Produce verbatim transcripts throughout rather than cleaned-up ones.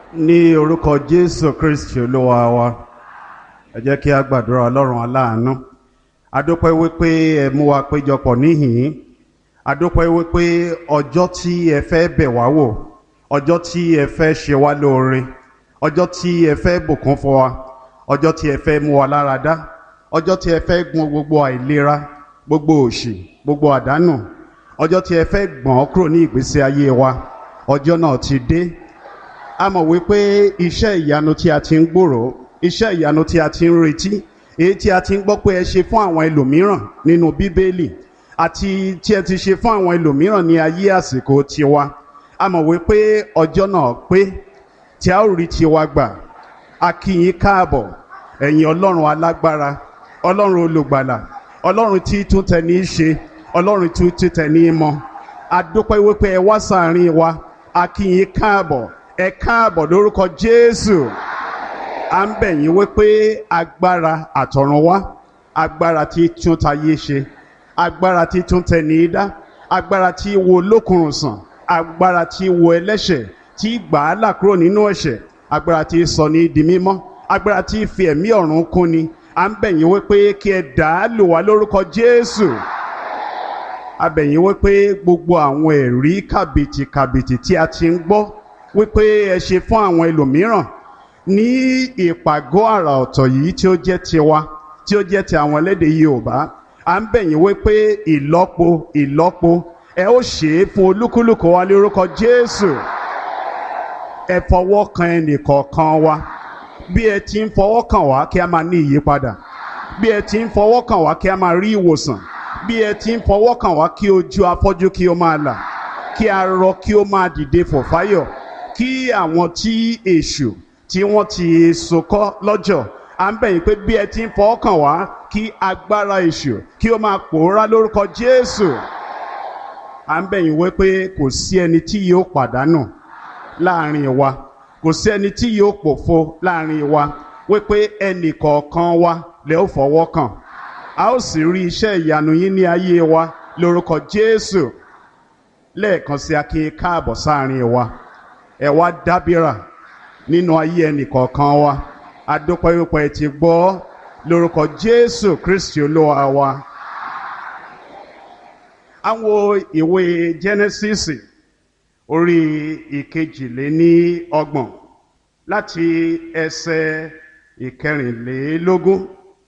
Ní orúkọ Jésù Kristi Olúwa wa, ẹ jẹ́ kí a gbàdúrà Ọlọ́run aláàánú. A dúpẹ́ wípé ẹ mú wa péjọpọ̀ níhìn-ín. A dúpẹ́ wípé ọjọ́ tí ẹ fẹ́ bẹ̀ wá wò, ọjọ́ tí ẹ fẹ́ ṣe wá lóore, ọjọ́ tí ẹ fẹ́ bùkún fún wa, ọjọ́ tí ẹ fẹ́ mú wa lára dá, ọjọ́ tí ẹ fẹ́ gbọn gbogbo àìlera, gbogbo òṣì, gbogbo àdánù, ọjọ́ tí ẹ fẹ́ gbọ̀n kúrò ní ìgbésí ayé wa, ọjọ́ náà ti dé. A mọ̀ wípé iṣẹ́ ìyanu tí a ti ń gbòòrò, iṣẹ́ ìyanu tí a ti ń retí, èyí tí a ti ń gbọ́ pé ẹ ṣe fún àwọn ẹlòmíràn nínú Bíbélì àti tí ẹ ti ṣe fún àwọn ẹlòmíràn ní ayé àsìkò tiwa. A mọ̀ wípé ọjọ́ náà pé tí a ó rí tiwa gbà. A kí yín káàbọ̀, ẹ̀yin Ọlọ́run alágbára, Ọlọ́run olùgbàlà, Ọlọ́run tí tún tẹni í ṣe, Ọlọ́run tí tún tẹni í mọ̀. A dúpẹ́ wípé ẹ wá sáàrin wa. A kí yín káàbọ̀, ẹ káàbọ̀ lórúkọ Jésù. À ń bẹ̀ yín wípé agbára àtọ̀run wá, agbára tí tún tayé ṣe, agbára tí tún tẹni í dá, agbára tí wo lókùnrùn sàn, agbára tí wo ẹlẹ́ṣẹ̀, tí gbà á là kúrò nínú ẹ̀ṣẹ̀, agbára tí sọ ní di mímọ́, agbára tí fi ẹ̀mí ọ̀run kún ni. À ń bẹ̀ yín wípé kí ẹ dà á lò wá lórúkọ Jésù. A bẹ̀ yín wípé gbogbo àwọn ẹ̀rí kàbìtì kàbìtì tí a ti ń gbọ́ wípé ẹ ṣe fún àwọn ẹlòmíràn ní ìpàgọ́ àrà ọ̀tọ̀ yìí tí ó jẹ́ tiwa, tí ó jẹ́ ti àwọn ẹlẹ́dẹ̀ Yorùbá. À ń bẹ̀ yín wípé ìlọ́po ìlọ́po ẹ ó ṣe é fún olúkúlùkù wa lórúkọ Jésù. Ẹ fọwọ́ kan ẹnìkọ̀ọ̀kan wa bí ẹ ti ń fọwọ́ kàn wá kí a máa ní ìyípadà, bí ẹ ti ń fọwọ́ kàn wá kí a máa rí ìwòsàn, bí ẹ ti ń fọwọ́ kàn wá kí ojú afọ́jú kí ó máa là, kí arọ kí ó máa dìde fò fáyọ̀, kí àwọn tí èṣù tí wọ́n ti sokọ́ lọ́jọ́. À ń bẹ̀ yín pé bí ẹ ti ń fọwọ́ kàn wá kí agbára èṣù kí ó máa pòórá lórúkọ Jésù. À ń bẹ̀ yín wí pé kò sí ẹni tí yóò pàdánù láàrin wa, kò sí ẹni tí yóò pòfo láàrin wa, wípé ẹnì kọ̀ọ̀kan wa lẹ ó fọwọ́ kàn. A ó sì rí iṣẹ́ ìyanu yín ní ayé wa lórúkọ Jésù. Lẹ́ẹ̀kan sí a kí yín káàbọ̀ sáàrin wa. Ẹ wá dábìrà nínú ayé ẹnì kọ̀ọ̀kan wa. A dúpẹ́ wípé ẹ ti gbọ́ lórúkọ Jésù Kristi Olúwa wa. Àwọn ìwé Jẹ́nẹ́sísì orí ìkejìléní ọgbọ̀n láti ẹsẹ̀ ìkẹrìnlélógún.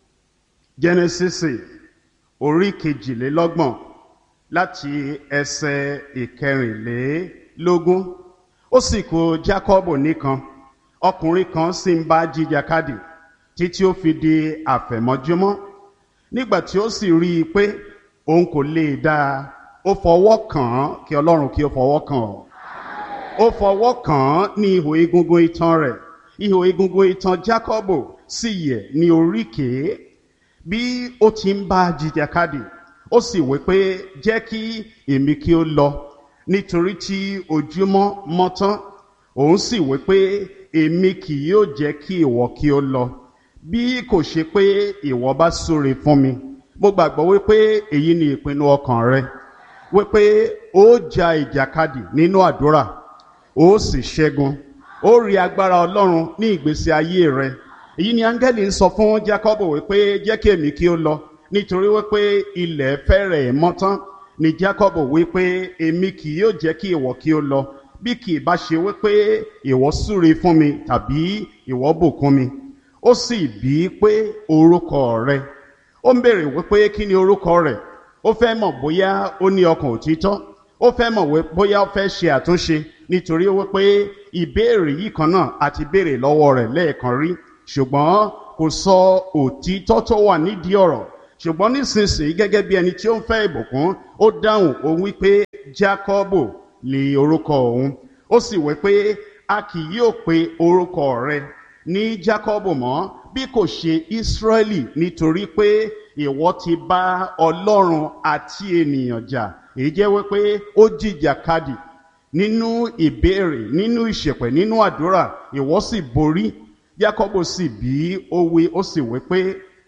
Jẹ́nẹ́sísì orí kejìlélọ́gbọ̀n láti ẹsẹ̀ ìkẹrìnlélógún. Ó sì kù Jákọ́bù nìkan, ọkùnrin kan sì ń bá jìjàkadì títí ó fi di àfẹ̀mọ́júmọ́. Nígbà tí ó sì rí i pé òun kò lè dá a, ó fọwọ́ kàn án, kí Ọlọ́run kí ó fọwọ́ kàn ọ́. Ó fọwọ́ kàn án ní ihò egungun itan rẹ̀, ihò egungun itan Jákọ́bù sì yẹ̀ ní oríkèé. Bí ó ti ń bá jìjàkadì, ó sì wí pé jẹ́ kí èmi kí ó lọ, nítorí tí ojúmọ́ mọ́ tán. Òun sì wí pé èmi kì yóò jẹ́ kí ìwọ kí ó lọ, bí kò ṣe pé ìwọ bá súre fún mi. Mo gbàgbọ́ wípé èyí ni ìpinnu ọkàn rẹ, wípé ó ja ìjàkadì nínú àdúrà, ó sì ṣẹ́gun, ó rí agbára Ọlọ́run ní ìgbésí ayé rẹ. Èyí ni áńgẹ́lì ń sọ fún Jákọ́bù wípé jẹ́ kí èmi kí ó lọ, nítorí wípé ilẹ̀ fẹ́rẹ̀ mọ́ tán. Ni Jákọ́bù wípé èmi kì yóò jẹ́ kí ìwọ kí ó lọ, bí kì í bá ṣe wípé ìwọ súre fún mi tàbí ìwọ bùkún mi. Ó sì bí i pé orúkọ rẹ. Ó ń béèrè wípé kí ni orúkọ rẹ̀. Ó fẹ́ mọ̀ bóyá ó ní ọkàn òtítọ́, ó fẹ́ mọ̀ bóyá ó fẹ́ ṣe àtúnṣe, nítorí wípé ìbéèrè yìí kan náà àti béèrè lọ́wọ́ rẹ̀ lẹ́ẹ̀kan rí, ṣùgbọ́n kò sọ òtítọ́ tó wà nídìí ọ̀rọ̀. Ṣùgbọ́n nísinsìnyí gẹ́gẹ́ bí ẹni tí ó ń fẹ́ ìbùkún, ó dáhùn ó wí pé Jákọ́bù ni orúkọ òun. Ó sì wí pé a kì yóò pe orúkọ rẹ ní Jákọ́bù mọ́, bí kò ṣe Ísírẹ́lì, nítorí pé ìwọ ti bá Ọlọ́run àti ènìyàn jà. Èyí jẹ́ wípé ó jìjàkadì nínú ìbéèrè, nínú ìṣẹ̀pẹ̀, nínú àdúrà, ìwọ sì borí. Jákọ́bù sì bí ó wí, ó sì wí pé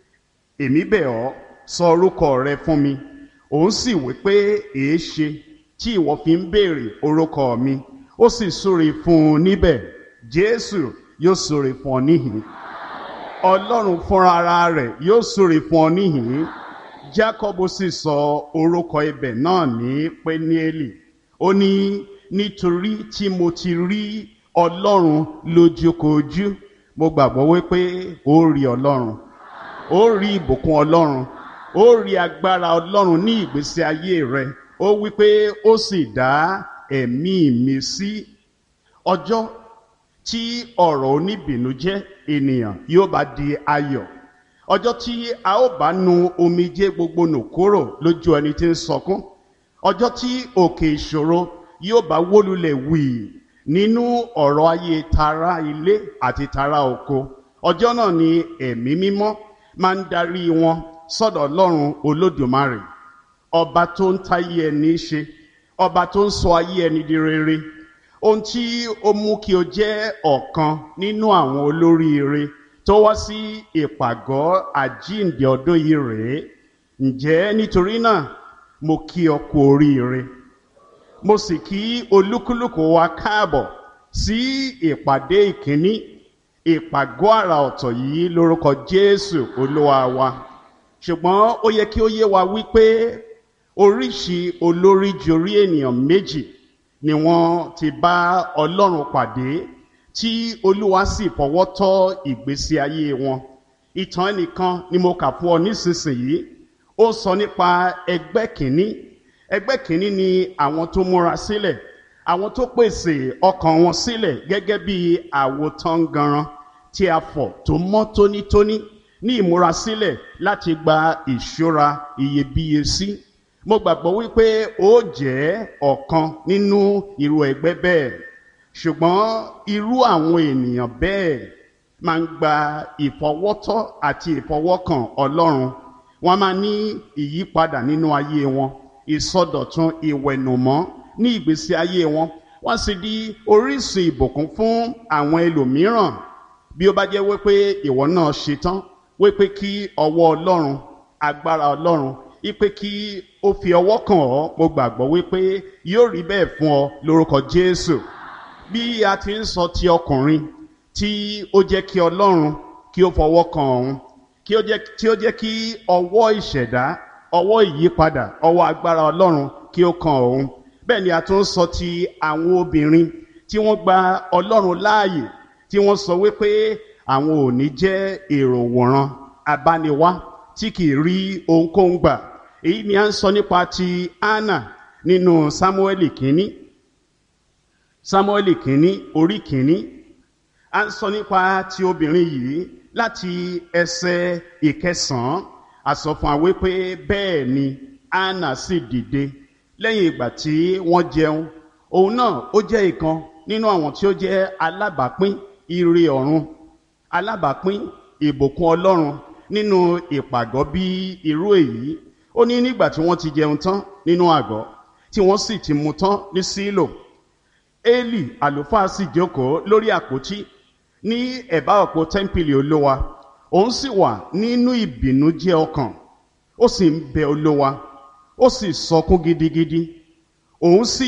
èmi bẹ̀ ọ́, sọ orúkọ rẹ fún mi. Òun sì wí pé èéṣe tí ìwọ fi ń béèrè orúkọ mi? Ó sì súre fún un níbẹ̀, Jésù yóò súre fún ọ níhìn. Ọlọ́run fúnra ara rẹ̀ yóò súre fún ọ níhìn. Jákọ́bù sì sọ orúkọ ibẹ̀ náà ní Péníélì. Ó ní nítorí tí mo ti rí Ọlọ́run lójúkojú. Mo gbàgbọ́ wípé ó rí Ọlọ́run, ó rí ìbùkún Ọlọ́run, ó rí agbára Ọlọ́run ní ìgbésí ayé rẹ. Ó wípé ó sì dá ẹ̀mí mi sí. Ọjọ́ tí ọ̀rọ̀ oníbìnújẹ́ ènìyàn yóò bá di ayọ̀, ọjọ́ tí a ó bá nu omijé gbogbo nù kúrò lójú ẹni tí ń sọkún, ọjọ́ tí òkè ìṣòro yóò bá wólulẹ̀ wì nínú ọ̀rọ̀ ayé tara ilé àti tara oko, ọjọ́ náà ni ẹ̀mí mímọ́ máa ń darí wọn sọ́dọ̀ Ọlọ́run Olódùmarè, ọba tó ń táyé ẹni ṣe, ọba tó ń sọ ayé ẹni di rere. Ohun tí ó mú kí o jẹ́ ọ̀kan nínú àwọn olóríire tó wá sí ìpàgọ́ àjíǹde ọdún yìí rèé. Ǹjẹ́ nítorí náà mo kí ọ kú oríire, mo sì kí olúkúlùkù wa káàbọ̀ sí ìpàdé ìkíní ìpàgọ́ àrà ọ̀tọ̀ yìí lórúkọ Jésù Olúwa wa. Ṣùgbọ́n ó yẹ kí ó yé wa wípé oríṣi olórí jorí ènìyàn méjì ni wọ́n ti bá Ọlọ́run pàdé tí Olúwa sì fọwọ́ tọ́ ìgbésí ayé wọn. Ìtàn ẹnìkan ni mo kà fún ọ nísinsìnyí. Ó sọ nípa ẹgbẹ́ kìíní. Ẹgbẹ́ kìíní ni àwọn tó múra sílẹ̀, àwọn tó pèsè ọkàn wọn sílẹ̀ gẹ́gẹ́ bí àwòtánganran tí a fọ̀ tó mọ́ tónítóní ní ìmúrasílẹ̀ láti gba ìṣúra iyebíye sí. Mo gbàgbọ́ wípé ó jẹ́ ọ̀kan nínú irú ẹgbẹ́ bẹ́ẹ̀. Ṣùgbọ́n irú àwọn ènìyàn bẹ́ẹ̀ máa ń gba ìfọwọ́tọ́ àti ìfọwọ́kàn Ọlọ́run. Wọ́n máa ní ìyípadà nínú ayé wọn, ìsọdọ̀tun ìwẹ̀nùmọ́ ní ìgbésí ayé wọn. Wọ́n sì di orísun ìbùkún fún àwọn ẹlòmíràn. Bí ó bá jẹ́ wípé ìwọ náà ṣetán wípé kí ọwọ́ Ọlọ́run, agbára Ọlọ́run, ipe kí ó fi ọwọ́ kàn ọ́, mo gbàgbọ́ wípé yóò rí bẹ́ẹ̀ fún ọ lórúkọ Jésù. Bí a ti ń sọ ti ọkùnrin tí ó jẹ́ kí Ọlọ́run kí ó fọwọ́ kàn òun, kí ó jẹ́ tí ó jẹ́ kí ọwọ́ ìṣẹ̀dá, ọwọ́ ìyípadà, ọwọ́ agbára Ọlọ́run kí ó kàn òun. Bẹ́ẹ̀ ni a tún ń sọ ti àwọn obìnrin tí wọ́n gba Ọlọ́run láàyè, tí wọ́n sọ wípé àwọn ò ní jẹ́ èrò wòran abániwá tí kì í rí ohunkóhun gbà. Èyí ni a ń sọ nípa ti Hánà nínú Sámúẹ́lì kìíní. Sámúẹ́lì kìíní orí kìíní. A ń sọ nípa ti obìnrin yìí láti ẹsẹ̀ ìkẹsàn-án. A sọ fún wa wípé bẹ́ẹ̀ ni Hánà sì dìde lẹ́yìn ìgbà tí wọ́n jẹun. Òun náà ó jẹ́ ìkan nínú àwọn tí ó jẹ́ alábàápín ire ọ̀run, alábàápín ìbùkún Ọlọ́run nínú ìpàgọ́ bí irú èyí. Ó ní nígbà tí wọ́n ti jẹun tán nínú àgọ́, tí wọ́n sì ti mu tán ní Sílò, Élì àlùfáà sì jókòó lórí àpótí ní ẹ̀bá òpó tẹ́ḿpìlì Olúwa. Òun sì wà nínú ìbìnújẹ́ ọkàn, ó sì ń bẹ Olúwa, ó sì sọkún gidigidi. Òun sì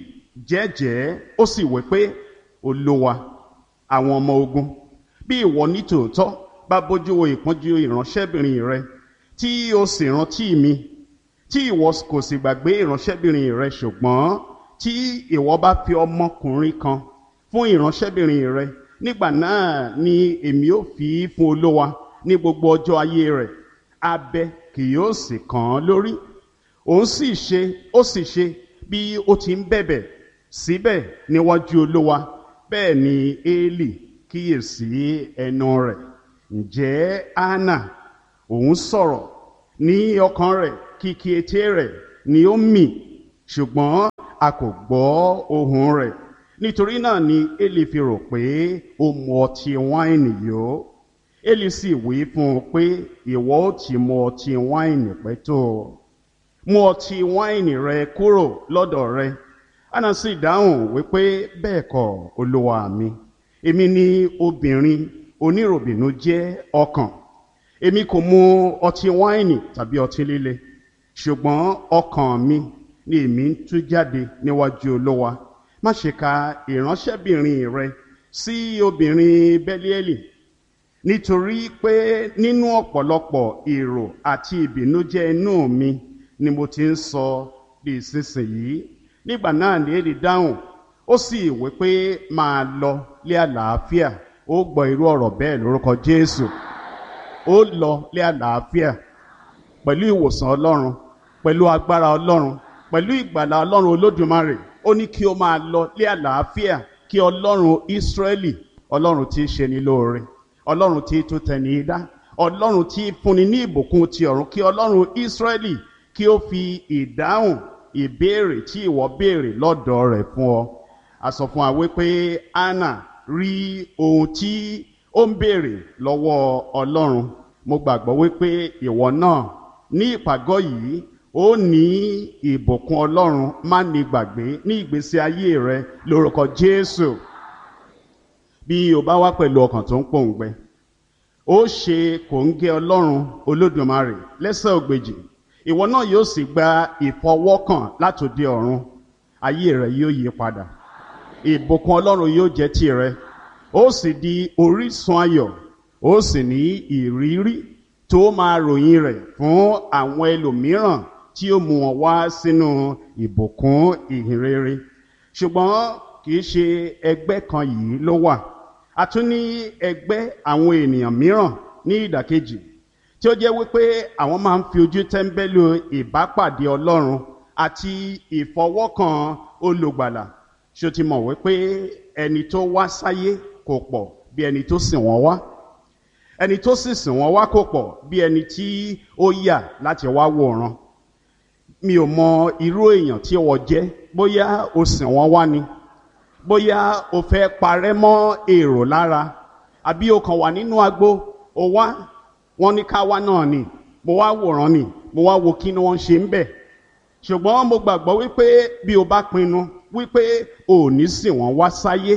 jẹ́jẹ́, ó sì wí pé, Olúwa àwọn ọmọ ogun, bí ìwọ ní tòótọ́ bá bójú wo ìpọ́njú ìránṣẹ́bìnrin rẹ, tí o sì rántí mi, tí ìwọ kò sì gbàgbé ìránṣẹ́bìnrin rẹ, ṣùgbọ́n tí ìwọ bá fi ọmọkùnrin kan fún ìránṣẹ́bìnrin rẹ, nígbà náà ni èmi ó fi fún Olúwa ní gbogbo ọjọ́ ayé rẹ̀, abẹ kì yóò sì kàn án lórí. Òun sì ṣe, ó sì ṣe bí ó ti ń bẹ̀bẹ̀ síbẹ̀ níwájú Olúwa. Bẹ́ẹ̀ ni Élì kíyèsí ẹnu rẹ̀. Ǹjẹ́ Hánà òun sọ̀rọ̀ ní ọkàn rẹ̀, kìkì ètè rẹ̀ ni ó mì, ṣùgbọ́n a kò gbọ́ ohùn rẹ̀. Nítorí náà ni Élì fi rò pé ó mu ọtí wáìnì yó. Élì sì wí fún un pé, ìwọ ó ti mu ọtí wáìnì pẹ́ tó? Mú ọtí wáìnì rẹ kúrò lọ́dọ̀ rẹ. Hánà sì dáhùn wípé, bẹ́ẹ̀ kọ́ Olúwa mi, èmi ni obìnrin oníròbìnújẹ́ ọkàn. Èmi kò mu ọtí wáìnì tàbí ọtí líle, ṣùgbọ́n ọkàn mi ni èmi ń tú jáde níwájú Olúwa. Má ṣe ka ìránṣẹ́bìnrin rẹ sí obìnrin Bẹ́líélì nítorí pé nínú ọ̀pọ̀lọpọ̀ èrò àti ìbìnújẹ́ inú mi ni mo ti ń sọ di ìsinsìnyí. Nígbà náà ni Élì dáhùn, ó sì wí pé máa lọ lé àlàáfíà. Ó gbọ́ irú ọ̀rọ̀ bẹ́ẹ̀ lórúkọ Jésù. Ó lọ lé àlàáfíà pẹ̀lú ìwòsàn Ọlọ́run, pẹ̀lú agbára Ọlọ́run, pẹ̀lú ìgbàlà Ọlọ́run Olódùmarè. Ó ní kí ó máa lọ lé àlàáfíà, kí Ọlọ́run Ísírẹ́lì, Ọlọ́run tí í ṣe ní lóore, Ọlọ́run tí í tún tẹni dá, Ọlọ́run tí í fúnni ní ìbùkún ti ọ̀run, kí Ọlọ́run Ísírẹ́lì kí ó fi ìdáhùn ìbéèrè tí ìwọ béèrè lọ́dọ̀ rẹ̀ fún ọ. A sọ fún wa wípé Hánà rí ohun tí ó ń béèrè lọ́wọ́ Ọlọ́run. Mo gbàgbọ́ wípé ìwọ náà ní ìpàgọ́ yìí ó ní ìbùkún Ọlọ́run má ní gbàgbé ní ìgbésí ayé rẹ lórúkọ Jésù. Bí o bá wá pẹ̀lú ọkàn tó ń pòǹgbẹ, ó ṣe kòńgẹ́ Ọlọ́run Olódùmarè lẹ́sẹ̀ ògbèjì. Ìwọ náà yóò sì gba ìfọwọ́kàn látòde ọ̀run. Ayé rẹ yóò yí padà. Ìbùkún Ọlọ́run yóò jẹ́ tìrẹ. Ó sì di orísun ayọ̀. Ó sì ní ìrírí tó máa ròyìn rẹ̀ fún àwọn ẹlòmíràn tí ó mú wọn wá sínú ìbùkún ìhìnrere. Ṣùgbọ́n kì í ṣe ẹgbẹ́ kan yìí ló wà. A tún ní ẹgbẹ́ àwọn ènìyàn mìíràn ní ìdàkejì tí ó jẹ́ wípé àwọn máa ń fi ojú tẹ́ńbẹ́lú ìbápàdé Ọlọ́run àti ìfọwọ́kàn olùgbàlà. Ṣé o ti mọ̀ wípé ẹni tó wá sáyé kò pọ̀ bí ẹni tó sìn wọ́n wá? Ẹni tó sì sìn wọ́n wá kò pọ̀ bí ẹni tí ó yà láti wá wòran. Mi ò mọ irú èèyàn tí wọ́n jẹ́, bóyá o sìn wọ́n wá ni, bóyá o fẹ́ parẹ́ mọ́ èrò lára, àbí o kàn wà nínú agbo, o wá, wọ́n ní ká wá náà ni, mo wá wòran ni, mo wá wo kí ni wọ́n ṣe ń bẹ̀. Ṣùgbọ́n mo gbàgbọ́ wípé bí o bá pinnu wípé o ò ní sìn wọ́n wá sáyé,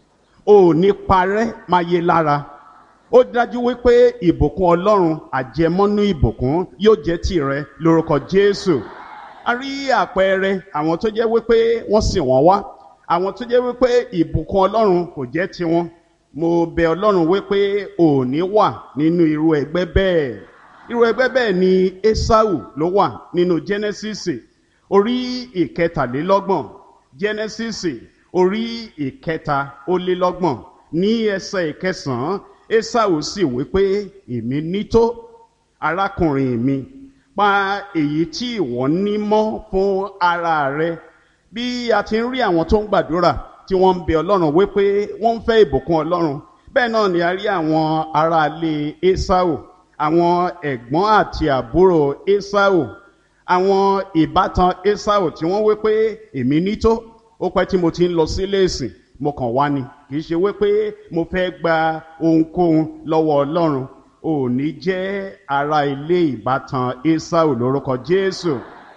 o ò ní parẹ́ máyé lára, ó dájú wípé ìbùkún Ọlọ́run àjẹmọ́nú ìbùkún yóò jẹ́ tìrẹ lórúkọ Jésù. A rí àpẹẹrẹ àwọn tó jẹ́ wípé wọ́n sìn wọ́n wá, àwọn tó jẹ́ wípé ìbùkún Ọlọ́run kò jẹ́ tiwọn. Mo bẹ̀ Ọlọ́run wípé ò ní wà nínú irú ẹgbẹ́ bẹ́ẹ̀. Irú ẹgbẹ́ bẹ́ẹ̀ ni Ésáù ló wà nínú Jẹ́nẹ́sísì orí ìkẹtàlélọ́gbọ̀n. Jẹ́nẹ́sísì orí ìkẹta ó lé lọ́gbọ̀n ní ẹsẹ̀ ìkẹsàn-án. Ésáù sì wípé èmi nító arákùnrin mi, pa èyí tí ìwọ ní mọ́ fún ara rẹ. Bí a ti ń rí àwọn tó ń gbàdúrà tí wọ́n ń bẹ Ọlọ́run wípé wọ́n ń fẹ́ ìbùkún Ọlọ́run, bẹ́ẹ̀ náà ni a rí àwọn aráalé Ésáù, àwọn ẹ̀gbọ́n àti àbúrò Ésáù, àwọn ìbátan Ésáù tí wọ́n wípé èmi nító, ó pẹ́ tí mo ti ń lọ sílé ìsìn, mo kàn wá ni, kì í ṣe wípé mo fẹ́ gba ohunkóhun lọ́wọ́ Ọlọ́run. Ò ní jẹ́ ara ilé ìbátan Ésáù lórúkọ Jésù.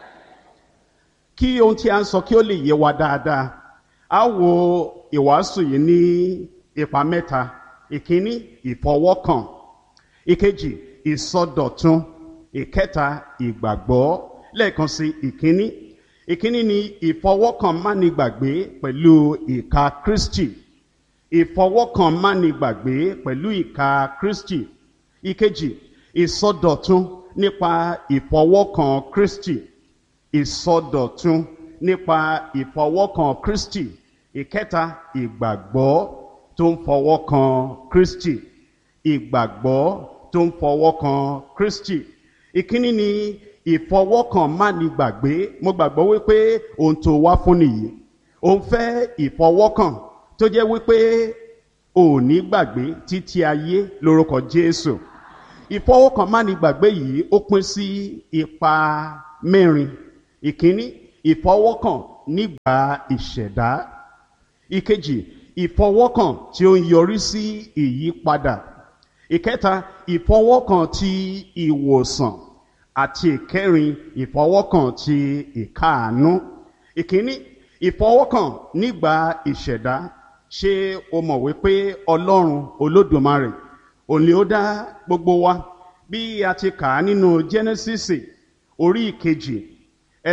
Kí ohun tí a ń sọ kí ó lè yé wa dáadáa, a wo ìwàásù yìí ní ipa mẹ́ta. Ìkíní, ìfọwọ́kàn. Ìkejì, ìsọdọ̀tun. Ìkẹta, ìgbàgbọ́. Lẹ́ẹ̀kan sí, ìkíní. Ìkíní ni ìfọwọ́kàn mánigbàgbé pẹ̀lú ìka Kristi. Ìfọwọ́kàn mánigbàgbé pẹ̀lú ìka Kristi. Ìkejì, ìsọdọ̀tun nípa ìfọwọ́kàn Kristi. Ìsọdọ̀tun nípa ìfọwọ́kàn Kristi. Ìkẹta, ìgbàgbọ́ tó ń fọwọ́kàn Kristi. Ìgbàgbọ́ tó ń fọwọ́kàn Kristi. Ìkíní ni ìfọwọ́kàn mánigbàgbé. Mo gbàgbọ́ wípé ohun tó wá fún nìyí. Ó ń fẹ́ ìfọwọ́kàn tó jẹ́ wípé ò ní gbàgbé títí ayé lórúkọ Jésù. Ìfọwọ́kàn mánigbàgbé yìí ó pín sí ipa mẹ́rin. Ìkíní, ìfọwọ́kàn nígbà ìṣẹ̀dá. Ìkejì, ìfọwọ́kàn tí ó ń yọrí sí ìyípadà. Ìkẹta, ìfọwọ́kàn ti ìwòsàn. Àti ìkẹrin, ìfọwọ́kàn ti ìkáàánú. Ìkíní, ìfọwọ́kàn nígbà ìṣẹ̀dá. Ṣé o mọ̀ wípé Ọlọ́run Olódùmarè òun ni ó dá gbogbo wa? Bí a ti kà á nínú Jẹ́nẹ́sísì orí ìkejì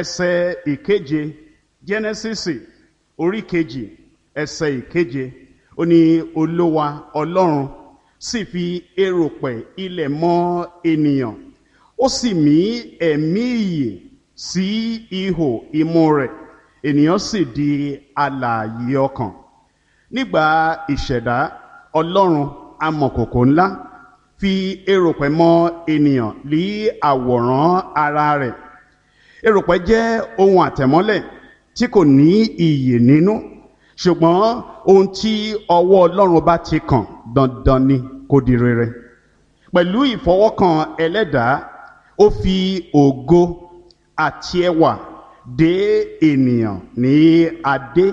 ẹsẹ̀ ìkeje. Jẹ́nẹ́sísì orí ìkejì ẹsẹ̀ ìkeje. ó ní Olúwa Ọlọ́run sì fi erùpẹ̀ ilẹ̀ mọ́ ènìyàn, ó sì mí ẹ̀mí ìyè sí ihò imú rẹ̀, ènìyàn sì di alààyè ọkàn. Nígbà ìṣẹ̀dá, Ọlọ́run amọ̀kòkò ńlá fi erùpẹ̀ mọ́ ènìyàn lí àwòrán ara rẹ̀. Erùpẹ̀ jẹ́ ohun àtẹ̀mọ́lẹ̀ tí kò ní iyè nínú, ṣùgbọ́n ohun tí ọwọ́ Ọlọ́run bá ti kàn dandan ni kó di rere. Pẹ̀lú ìfọwọ́kàn ẹlẹ́dàá, ó fi ògo àti ẹwà dé ènìyàn ní adé.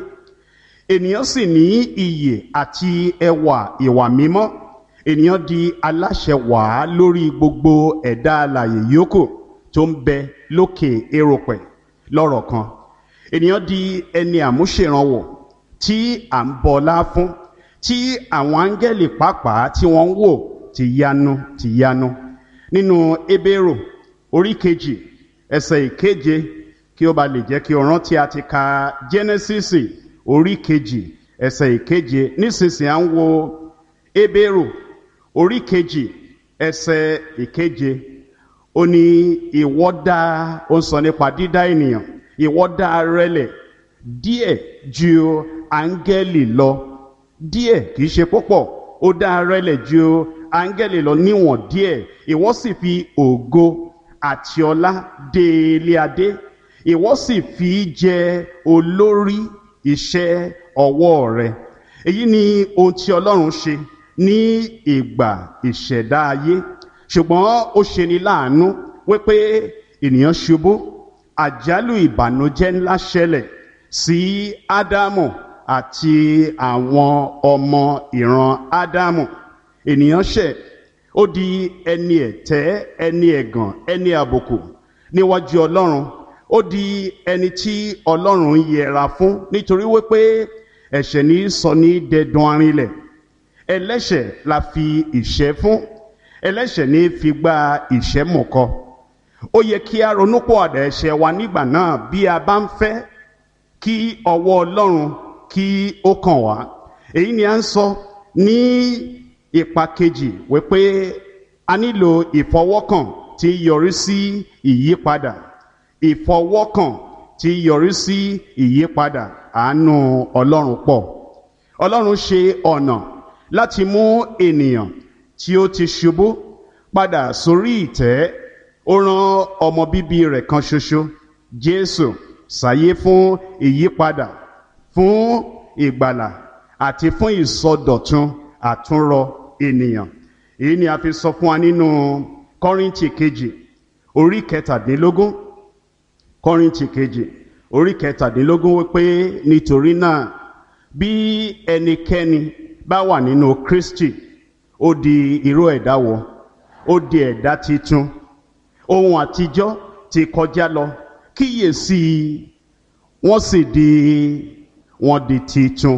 Ènìyàn sì ní iyè àti ẹwà ìwà mímọ́. Ènìyàn di aláṣẹ wàá lórí gbogbo ẹ̀dá alààyè yòókù tó ń bẹ lókè erùpẹ̀ lọ́rọ̀ kan. Ènìyàn di ẹni àmúṣèrànwọ́ tí à ń bọlá fún, tí àwọn áńgẹ́lì pàápàá tí wọ́n ń wò tìyanu tìyanu. Nínú Hébérù orí kejì ẹsẹ̀ ìkeje, kí ó ba lè jẹ́ kí o rántí, a ti ka Jẹ́nẹ́sísì orí kejì ẹsẹ̀ ìkeje. Nísinsìnyí à ń wo Hébérù orí kejì ẹsẹ̀ ìkeje. Ó ní ìwọ dá, ó ń sọ nípa dídá ènìyàn, ìwọ dá rẹlẹ̀ díẹ̀ ju áńgẹ́lì lọ. Díẹ̀ kìí ṣe púpọ̀, ó dá rẹlẹ̀ ju áńgẹ́lì lọ níwọ̀n díẹ̀. Ìwọ sì fi ògo àti ọlá dé ilé adé, ìwọ sì fi jẹ olórí iṣẹ́ ọwọ́ rẹ̀. Èyí ni ohun tí Ọlọ́run ṣe ní ìgbà ìṣẹ̀dá ayé. Ṣùgbọ́n ó ṣe ni láàánú wípé ènìyàn ṣubú, àjálù ìbànújẹ́ ńlá ṣẹlẹ̀ sí Ádámù àti àwọn ọmọ ìran Ádámù. Ènìyàn ṣẹ̀, ó di ẹni ẹ̀tẹ́, ẹni ẹ̀gàn, ẹni àbùkù níwájú Ọlọ́run. Ó di ẹni tí Ọlọ́run ń yẹra fún, nítorí wípé ẹ̀ṣẹ̀ ní sọ ní dẹdun arinlẹ̀. Ẹlẹ́ṣẹ̀ la fi ìṣẹ́ fún, ẹlẹ́ṣẹ̀ ní fi gba ìṣẹ́ mọ̀kọ. Ó yẹ kí a ronúpìwàdà ẹ̀ṣẹ̀ wa nígbà náà bí a bá ń fẹ́ kí ọwọ́ Ọlọ́run kí ó kàn wá. Èyí ni a ń sọ ní ipa kejì wípé a nílò ìfọwọ́kàn tí yọrí sí ìyípadà. Ìfọwọ́kàn tí yọrí sí ìyípadà. Àánú Ọlọ́run pọ̀. Ọlọ́run ṣe ọ̀nà láti mú ènìyàn tí ó ti ṣubú padà sórí ìtẹ́. Ó rán ọmọ bíbí rẹ̀ kan ṣoṣo, Jésù, sáyé fún ìyípadà, fún ìgbàlà àti fún ìsọdọ̀tun àtúnrọ ènìyàn. Èyí ni a fi sọ fún wa nínú Kọ́ríńtì kejì orí kẹtàdínlógún. Kọ́ríńtì kejì orí kẹtàdínlógún wípé nítorí náà bí ẹnikẹ́ni bá wà nínú Kristi, ó di irú ẹ̀dá wọ, ó di ẹ̀dá titun. Ohun àtijọ́ ti kọjá lọ, kíyèsí wọ́n sì di wọ́n di titun.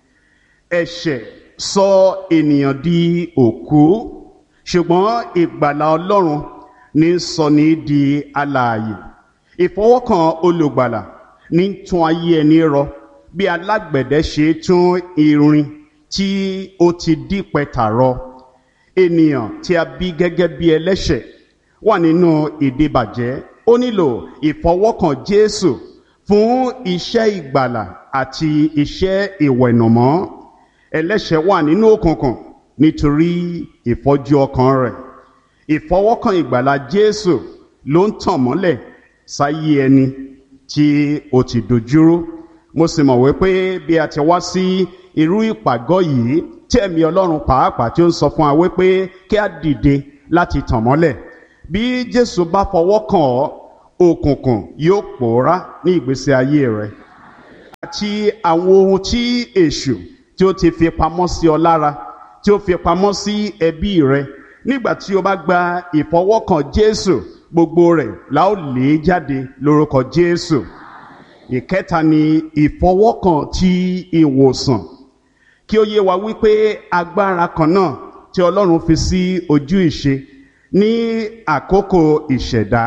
Ẹ̀ṣẹ̀ sọ ènìyàn di òkú, ṣùgbọ́n ìgbàlà Ọlọ́run ní sọ ní di alààyè. Ìfọwọ́kàn olùgbàlà ní tún ayé ẹni rọ, bí alágbẹ̀dẹ ṣe tún irin tí ó ti dípẹ̀tà rọ. Ènìyàn tí a bí gẹ́gẹ́ bí ẹlẹ́ṣẹ̀ wà nínú ìdíbàjẹ́. Ó nílò ìfọwọ́kàn Jésù fún iṣẹ́ ìgbàlà àti iṣẹ́ ìwẹ̀nùmọ́. Ẹlẹ́ṣẹ̀ wà nínú òkùnkùn nítorí ìfọ́jú ọkàn rẹ̀. Ìfọwọ́kàn ìgbàlà Jésù ló ń tàn mọ́lẹ̀ sáyé ẹni tí ó ti dojúrú. Mo sì mọ̀ wípé bí a ti wá sí irú ìpàgọ́ yìí, tí ẹ̀mí Ọlọ́run pàápàá tí ó ń sọ fún wa wípé kí a dìde láti tàn mọ́lẹ̀. Bí Jésù bá fọwọ́ kàn ọ́, òkùnkùn yóò pòórá ní ìgbésí ayé rẹ̀. Àti àwọn ohun tí èṣù tí ó ti fi pamọ́ sí ọ lára, tí ó fi pamọ́ sí ẹbí rẹ̀, nígbà tí o bá gba ìfọwọ́kàn Jésù, gbogbo rẹ̀ la ó lé jáde lórúkọ Jésù. Ìkẹta ni ìfọwọ́kàn ti ìwòsàn. Kí ó yé wa wípé agbára kan náà tí Ọlọ́run fi sí ojú ìṣe ní àkókò ìṣẹ̀dá,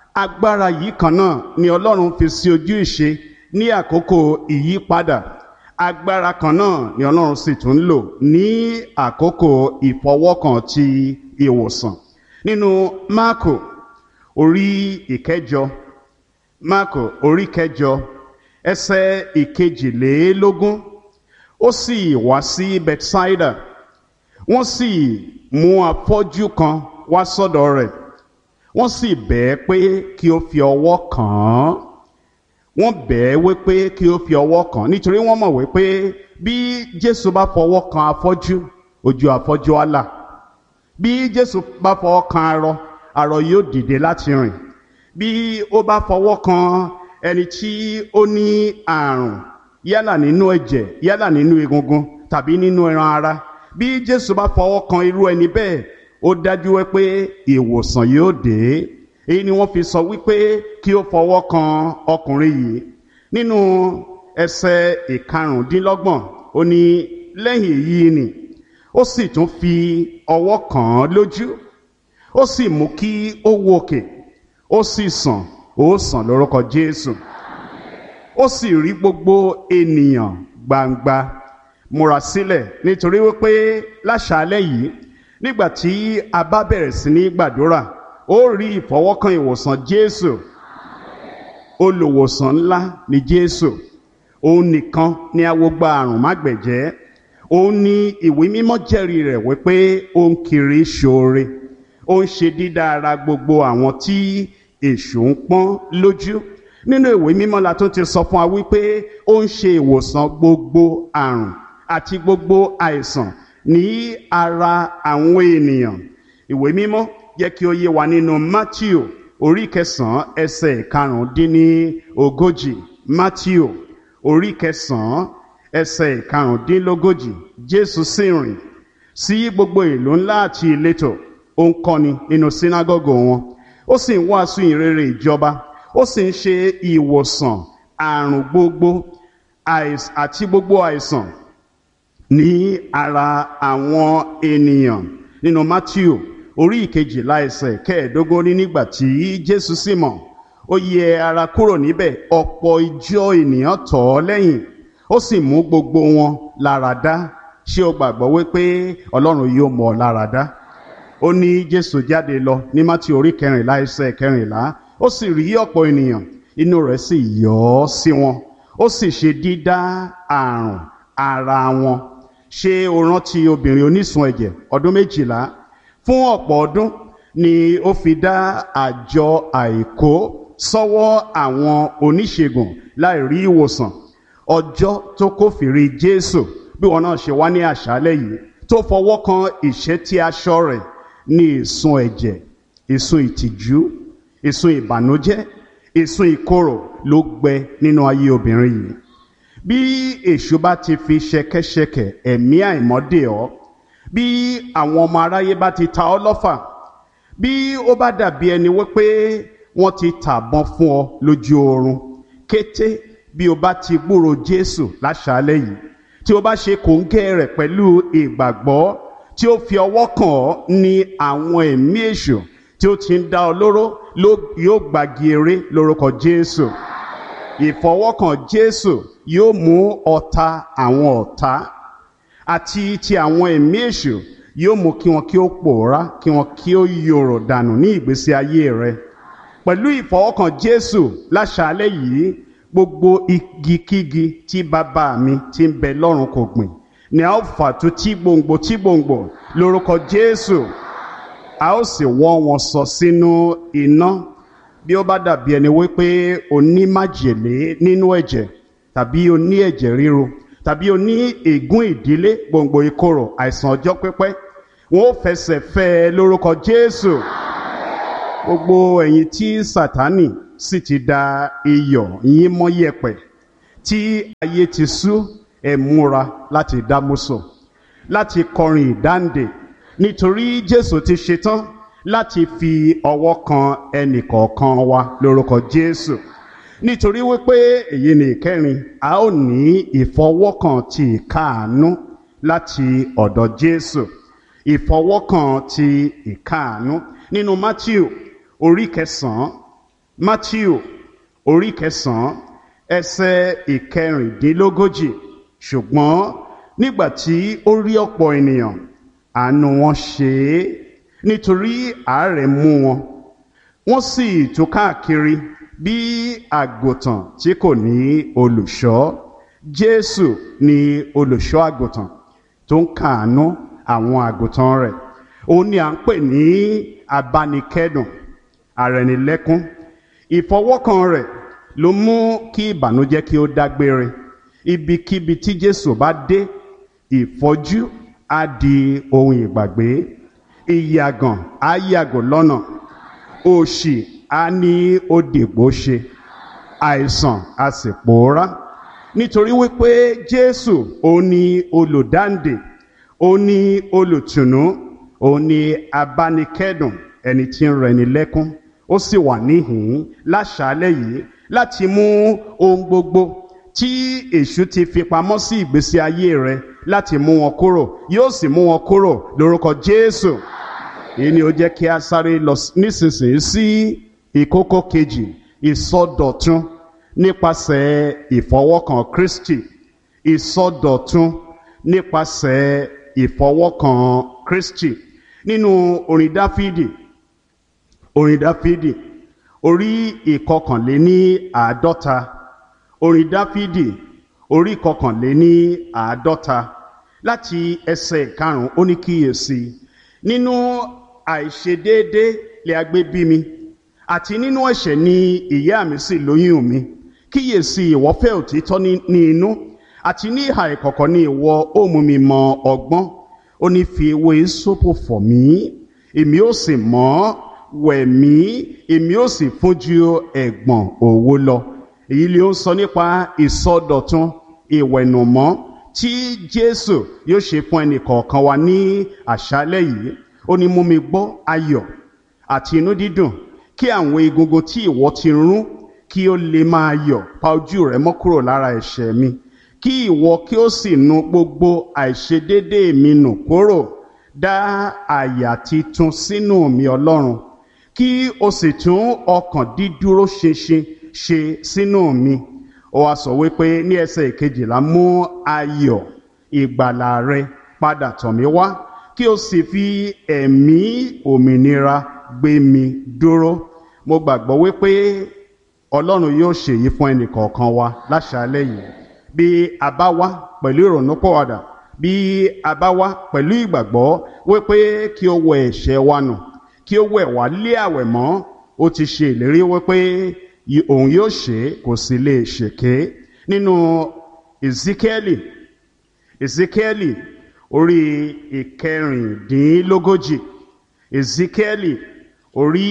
agbára yìí kan náà ni Ọlọ́run fi sí ojú ìṣe ní àkókò ìyípadà. agbára kan náà ni Ọlọ́run sì tún lò ní àkókò ìfọwọ́kàn ti ìwòsàn nínú Máàkò orí ìkẹjọ Máàkò orí kẹjọ ẹsẹ̀ ìkejìlélógún ó sì wá sí Bethsaida wọ́n sì mú afọ́jú kan wá sọ́dọ̀ rẹ̀ wọ́n sì bẹ̀ ẹ́ pé kí ó fi ọwọ́ kàn án wọ́n bẹ̀ ẹ́ wípé kí ó fi ọwọ́ kàn án nítorí wọ́n mọ̀ wípé bí Jésù bá fọwọ́ kan afọ́jú ojú afọ́jú á là bí Jésù bá fọwọ́ kan arọ arọ yóò dìde láti rìn bí ó bá fọwọ́ kan ẹni tí ó ní àrùn yálà nínú ẹ̀jẹ̀ yálà nínú egungun tàbí nínú ẹran ara bí Jésù bá fọwọ́ kan irú ẹni bẹ́ẹ̀ ó dájú wípé ìwòsàn yóò dé èyí ni wọ́n fi sọ wípé kí ó fọwọ́ kan ọkùnrin yìí nínú ẹsẹ̀ ìkarùndínlọ́gbọ̀n ó ní lẹ́yìn èyí ni ó sì tún fi ọwọ́ kàn án lójú ó sì mú kí ó wòkè ó sì sàn ó sàn lórúkọ Jésù ó sì rí gbogbo ènìyàn gbangba múra sílẹ̀ nítorí wípé láṣálẹ́ yìí nígbà tí a bá bẹ̀rẹ̀ sí ní gbàdúrà ó rí ìfọwọ́kàn ìwòsàn Jésù olùwòsàn ńlá ni Jésù òun nìkan ni awogba àrùn mágbẹ̀jẹ́ òun ni ìwé mímọ́ jẹ́rìí rẹ̀ wípé ó ń kiri ṣoore ó ń ṣe dídá ara gbogbo àwọn tí èṣù ń pọ́n lójú nínú ìwé mímọ́ la tún ti sọ fún wa wípé ó ń ṣe ìwòsàn gbogbo àrùn àti gbogbo àìsàn ní ara àwọn ènìyàn ìwé mímọ́ jẹ́ kí ó yé wa nínú Matthew orí kẹsàn-án ẹsẹ̀ ìkarùndínní ogójì Matthew orí kẹsàn-án ẹsẹ̀ ìkarùndínlógójì Jésù sì rìn sí gbogbo ìlú ńlá àti ìletò ó ń kọ́ni nínú sínágọ́gù wọn ó sì ń wàásù ìrere ìjọba ó sì ń ṣe ìwòsàn àrùn gbogbo àti gbogbo àìsàn ní ara àwọn ènìyàn nínú Matthew orí ìkejìlá ẹsẹ̀ kẹẹ̀ẹ́dógún ní nígbà tí Jésù sì mọ̀ ó yẹ ara kúrò níbẹ̀ ọ̀pọ̀ ìjọ ènìyàn tọ̀ ọ́ lẹ́yìn ó sì mú gbogbo wọn lára dá ṣé o gbàgbọ́ wípé Ọlọ́run yóò mọ̀ ọ́ lára dá ó ní Jésù jáde lọ ní Matthew orí kẹrìnlá ẹsẹ̀ kẹrìnlá ó sì rí ọ̀pọ̀ ènìyàn inú rẹ̀ sì yọ́ sí wọn ó sì ṣe dídá àrùn ara wọn ṣé o rántí obìnrin onísun ẹ̀jẹ̀ ọdún méjìlá fún ọ̀pọ̀ ọdún ni ó fi dá àjọ àìkó sọ́wọ́ àwọn oníṣègùn láì rí ìwòsàn ọjọ́ tó kófìrí Jésù bí wọn náà ṣe wá ní àṣálẹ́ yìí tó fọwọ́ kan ìṣẹ́tí aṣọ rẹ̀ ní ìsun ẹ̀jẹ̀ ìsun ìtìjú ìsun ìbànújẹ́ ìsun ìkorò ló gbẹ nínú ayé obìnrin yìí bí èṣù bá ti fi ṣẹ̀kẹ̀ṣẹ̀kẹ̀ ẹ̀mí àìmọ́dè ọ́ bí àwọn ọmọ aráyé bá ti ta ọ́ lọ́fà bí ó bá dàbí ẹni wípé wọ́n ti tàbọn fún ọ lójú oorun kété bí o bá ti gbúrò Jésù láṣálẹ́ yìí tí o bá ṣe kòńgẹ́ rẹ̀ pẹ̀lú ìgbàgbọ́ tí ó fi ọwọ́ kàn ọ́ ní àwọn ẹ̀mí èṣù tí ó ti ń dá ọ lóró yóò gbági eré lórúkọ Jésù ìfọwọ́kàn Jésù yóò mú ọ̀tá àwọn ọ̀tá àti ti àwọn ẹ̀mí èṣù yóò mú kí wọn kí ó pòórá kí wọn kí ó yòrò dànù ní ìgbésí ayé rẹ pẹ̀lú ìfọwọ́kàn Jésù láṣálẹ́ yìí gbogbo igikígi tí bàbá mi tí ń bẹ lọ́run kò gbìn ni a ó fà tú tí gbòǹgbò tí gbòǹgbò lórúkọ Jésù a ó sì wọ́ wọn sọ sínú iná bí ó bá dàbí ẹni wípé o ní májèlé nínú ẹ̀jẹ̀ tàbí o ní ẹ̀jẹ̀ ríru tàbí o ní ègún ìdílé gbòǹgbò ìkorò àìsàn ọjọ́ pípẹ́ wọn ó fẹsẹ̀ fẹ́ ẹ lórúkọ Jésù gbogbo ẹ̀yin tí Sátánì sì ti da iyọ̀ yín mọ́ yẹ̀pẹ̀ tí ayé ti sú ẹ múra láti dámúsò láti kọrin ìdáǹdè nítorí Jésù ti ṣetán láti fi ọwọ́ kan ẹnìkọ̀ọ̀kan wa lórúkọ Jésù nítorí wípé èyí ni ìkẹrin a ó ní ìfọwọ́kàn ti ìkáàánú láti ọ̀dọ̀ Jésù ìfọwọ́kàn ti ìkáàánú nínú Matthew orí kẹsàn-án Matthew orí kẹsàn-án ẹsẹ̀ ìkẹrìndínlógójì ṣùgbọ́n nígbà tí ó rí ọ̀pọ̀ ènìyàn, àánú wọn ṣe é, nítorí àárẹ̀ mú wọn. Wọ́n sì tú káàkiri bí àgùntàn tí kò ní olùṣọ́. Jésù ni olùṣọ́ àgùntàn tó ń káàánú àwọn àgùntàn rẹ̀. Òun ni à ń pè ní abánikẹ́dùn, arẹnilẹ́kún. Ìfọwọ́kàn rẹ̀ ló mú kí ìbànújẹ́ kí ó dágbére. Ibikíbi tí Jésù bá dé, ìfọ́jú á di ohun ìgbàgbé, ìyàgàn á yàgò lọ́nà, òṣì á ní ó dìgbò ṣe, àìsàn á sì pòórá. Nítorí wípé Jésù òun ni olùdáǹdè, òun ni olùtùnú, òun ni abánikẹ́dùn, ẹni tí ń rẹni lẹ́kún. Ó sì wà níhìn-ín láṣálẹ́ yìí láti mú ohun gbogbo tí èṣù ti fi pamọ́ sí ìgbésí ayé rẹ láti mú wọn kúrò. Yóò sì mú wọn kúrò lórúkọ Jésù. Èyí ni ó jẹ́ kí a sáré lọ nísinsìnyí sí ìkókó kejì, ìsọdọ̀tun nípasẹ̀ ìfọwọ́kàn Kristi. Ìsọdọ̀tun nípasẹ̀ ìfọwọ́kàn Kristi. Nínú orin Dáfídì, orin Dáfídì orí ìkọkànléní àádọ́ta, orin Dáfídì orí ìkọkànléní àádọ́ta láti ẹsẹ̀ ìkarùn-ún, ó ní kíyèsí, nínú àìṣedéédé lè a gbé bí mi, àti nínú ẹ̀ṣẹ̀ ni ìyá mi sì lóyún mi. Kíyèsí, ìwọ fẹ́ òtítọ́ ní inú, àti ní ìhà ìkọ̀kọ̀ ni ìwọ ó mú mi mọ ọgbọ́n. Ó ní fi ewé ìsopò fọ̀ mí, èmi ó sì mọ́, wẹ̀ mí, èmi ó sì fún ju ẹ̀gbọ̀n òwú lọ. Èyí ni ó ń sọ nípa ìsọdọ̀tun, ìwẹ̀nùmọ́ tí Jésù yóò ṣe fún ẹnì kọ̀ọ̀kan wa ní àṣálẹ́ yìí. Ó ní mú mi gbọ́ ayọ̀ àti inú dídùn, kí àwọn egungun tí ìwọ ti rún kí ó lè máa yọ̀. Pa ojú rẹ mọ́ kúrò lára ẹ̀ṣẹ̀ mi, kí ìwọ kí ó sì nu gbogbo àìṣedéédé mi nù kúrò. Dá àyà titun sínú mi, Ọlọ́run, kí o sì tún ọkàn dídúró ṣinṣin ṣe sínú mi. Ó wá sọ wípé ní ẹsẹ̀ ìkejìlá, mú ayọ̀ ìgbàlà rẹ padà tọ̀ mí wá, kí o sì fi ẹ̀mí òmìnira gbé mi dúró. Mo gbàgbọ́ wípé Ọlọ́run yóò ṣèyí fún ẹnì kọ̀ọ̀kan wa láṣálẹ́ yìí. Bí a bá wá pẹ̀lú ìrònúpìwàdà, bí a bá wá pẹ̀lú ìgbàgbọ́ wípé kí ó wẹ ẹ̀ṣẹ̀ wa nù, kí ó wẹ̀ wá lé àwẹ̀ mọ́. Ó ti ṣe ìlérí wípé òun yóò ṣe, kò sì lè ṣèké. Nínú Ezekieli, Ezekieli orí ìkẹrìndínlógójì, Ezekieli orí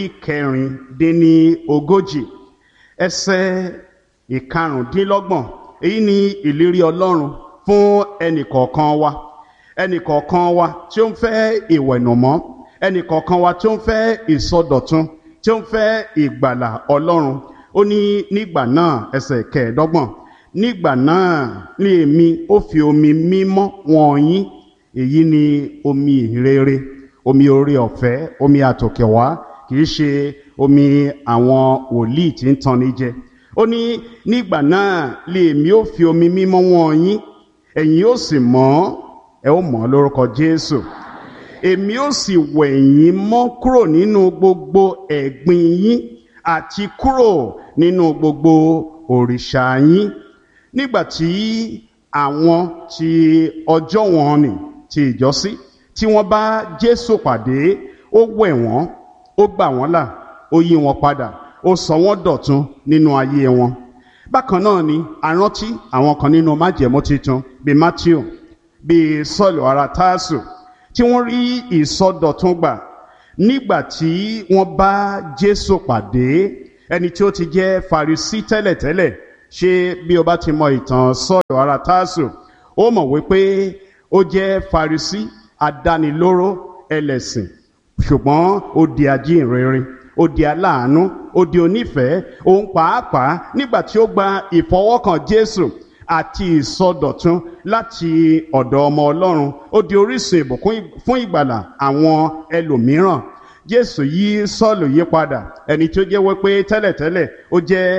ìkẹrìndínlógójì ẹsẹ̀ ìkarùndínlọ́gbọ̀n. Èyí ni ìlérí Ọlọ́run fún ẹnìkọ̀ọ̀kan wa, ẹnìkọ̀ọ̀kan wa tí ó ń fẹ́ ìwẹ̀nùmọ́, ẹnìkọ̀ọ̀kan wa tí ó ń fẹ́ ìsọdọ̀tun, tí ó ń fẹ́ ìgbàlà Ọlọ́run. Ó ní nígbà náà, ẹsẹ̀ kẹẹ̀ẹ́dọ́gbọ̀n, nígbà náà ni èmi ó fi omi mímọ́ wọ́n yín. Èyí ni omi ìrere, omi oore ọ̀fẹ́, omi àtòkèwá, kìí ṣe omi àwọn wòlíì tí ń tanni jẹ. Ó ní nígbà náà lè èmi ó fi omi mímọ́ wọ́n yín, ẹ̀yin ó sì mọ́, ẹ ó mọ́ lórúkọ Jésù. Èmi ó sì wẹ̀ yín mọ́ kúrò nínú gbogbo ẹ̀gbin yín, àti kúrò nínú gbogbo òrìṣà yín. Nígbà tí àwọn tí ọjọ́ wọn nì ti ìjọ́sí tí wọ́n bá Jésù pàdé, ó wẹ̀ wọ́n, ó gbà wọ́n là, ó yí wọn padà, ó sọ wọ́n dọ̀tun nínú ayé wọn. Bákan náà ni a rántí àwọn kan nínú májẹ̀mú titun bíi Matthew, bíi Sọ́ọ̀lù ará Tásù, tí wọ́n rí ìsọdọ̀tun gbà nígbà tí wọ́n bá Jésù pàdé. Ẹni tí ó ti jẹ́ Farisí tẹ́lẹ̀tẹ́lẹ̀, ṣé bí o bá ti mọ ìtàn Sọ́ọ̀lù ará Tásù, ó mọ̀ wípé ó jẹ́ Farisí adánilóró ẹlẹ́sìn, ṣùgbọ́n ó di ajínrere, ó di aláàánú, ó di onífẹ̀ẹ́. Òun pàápàá nígbà tí ó gba ìfọwọ́kàn Jésù àti ìsọdọ̀tun láti ọ̀dọ̀ ọmọ Ọlọ́run, ó di orísun ìbùkún fún ìgbàlà àwọn ẹlòmíràn. Jésù yí Sọ́ọ̀lù yí padà, ẹni tí ó jẹ́ wípé tẹ́lẹ̀tẹ́lẹ̀ ó jẹ́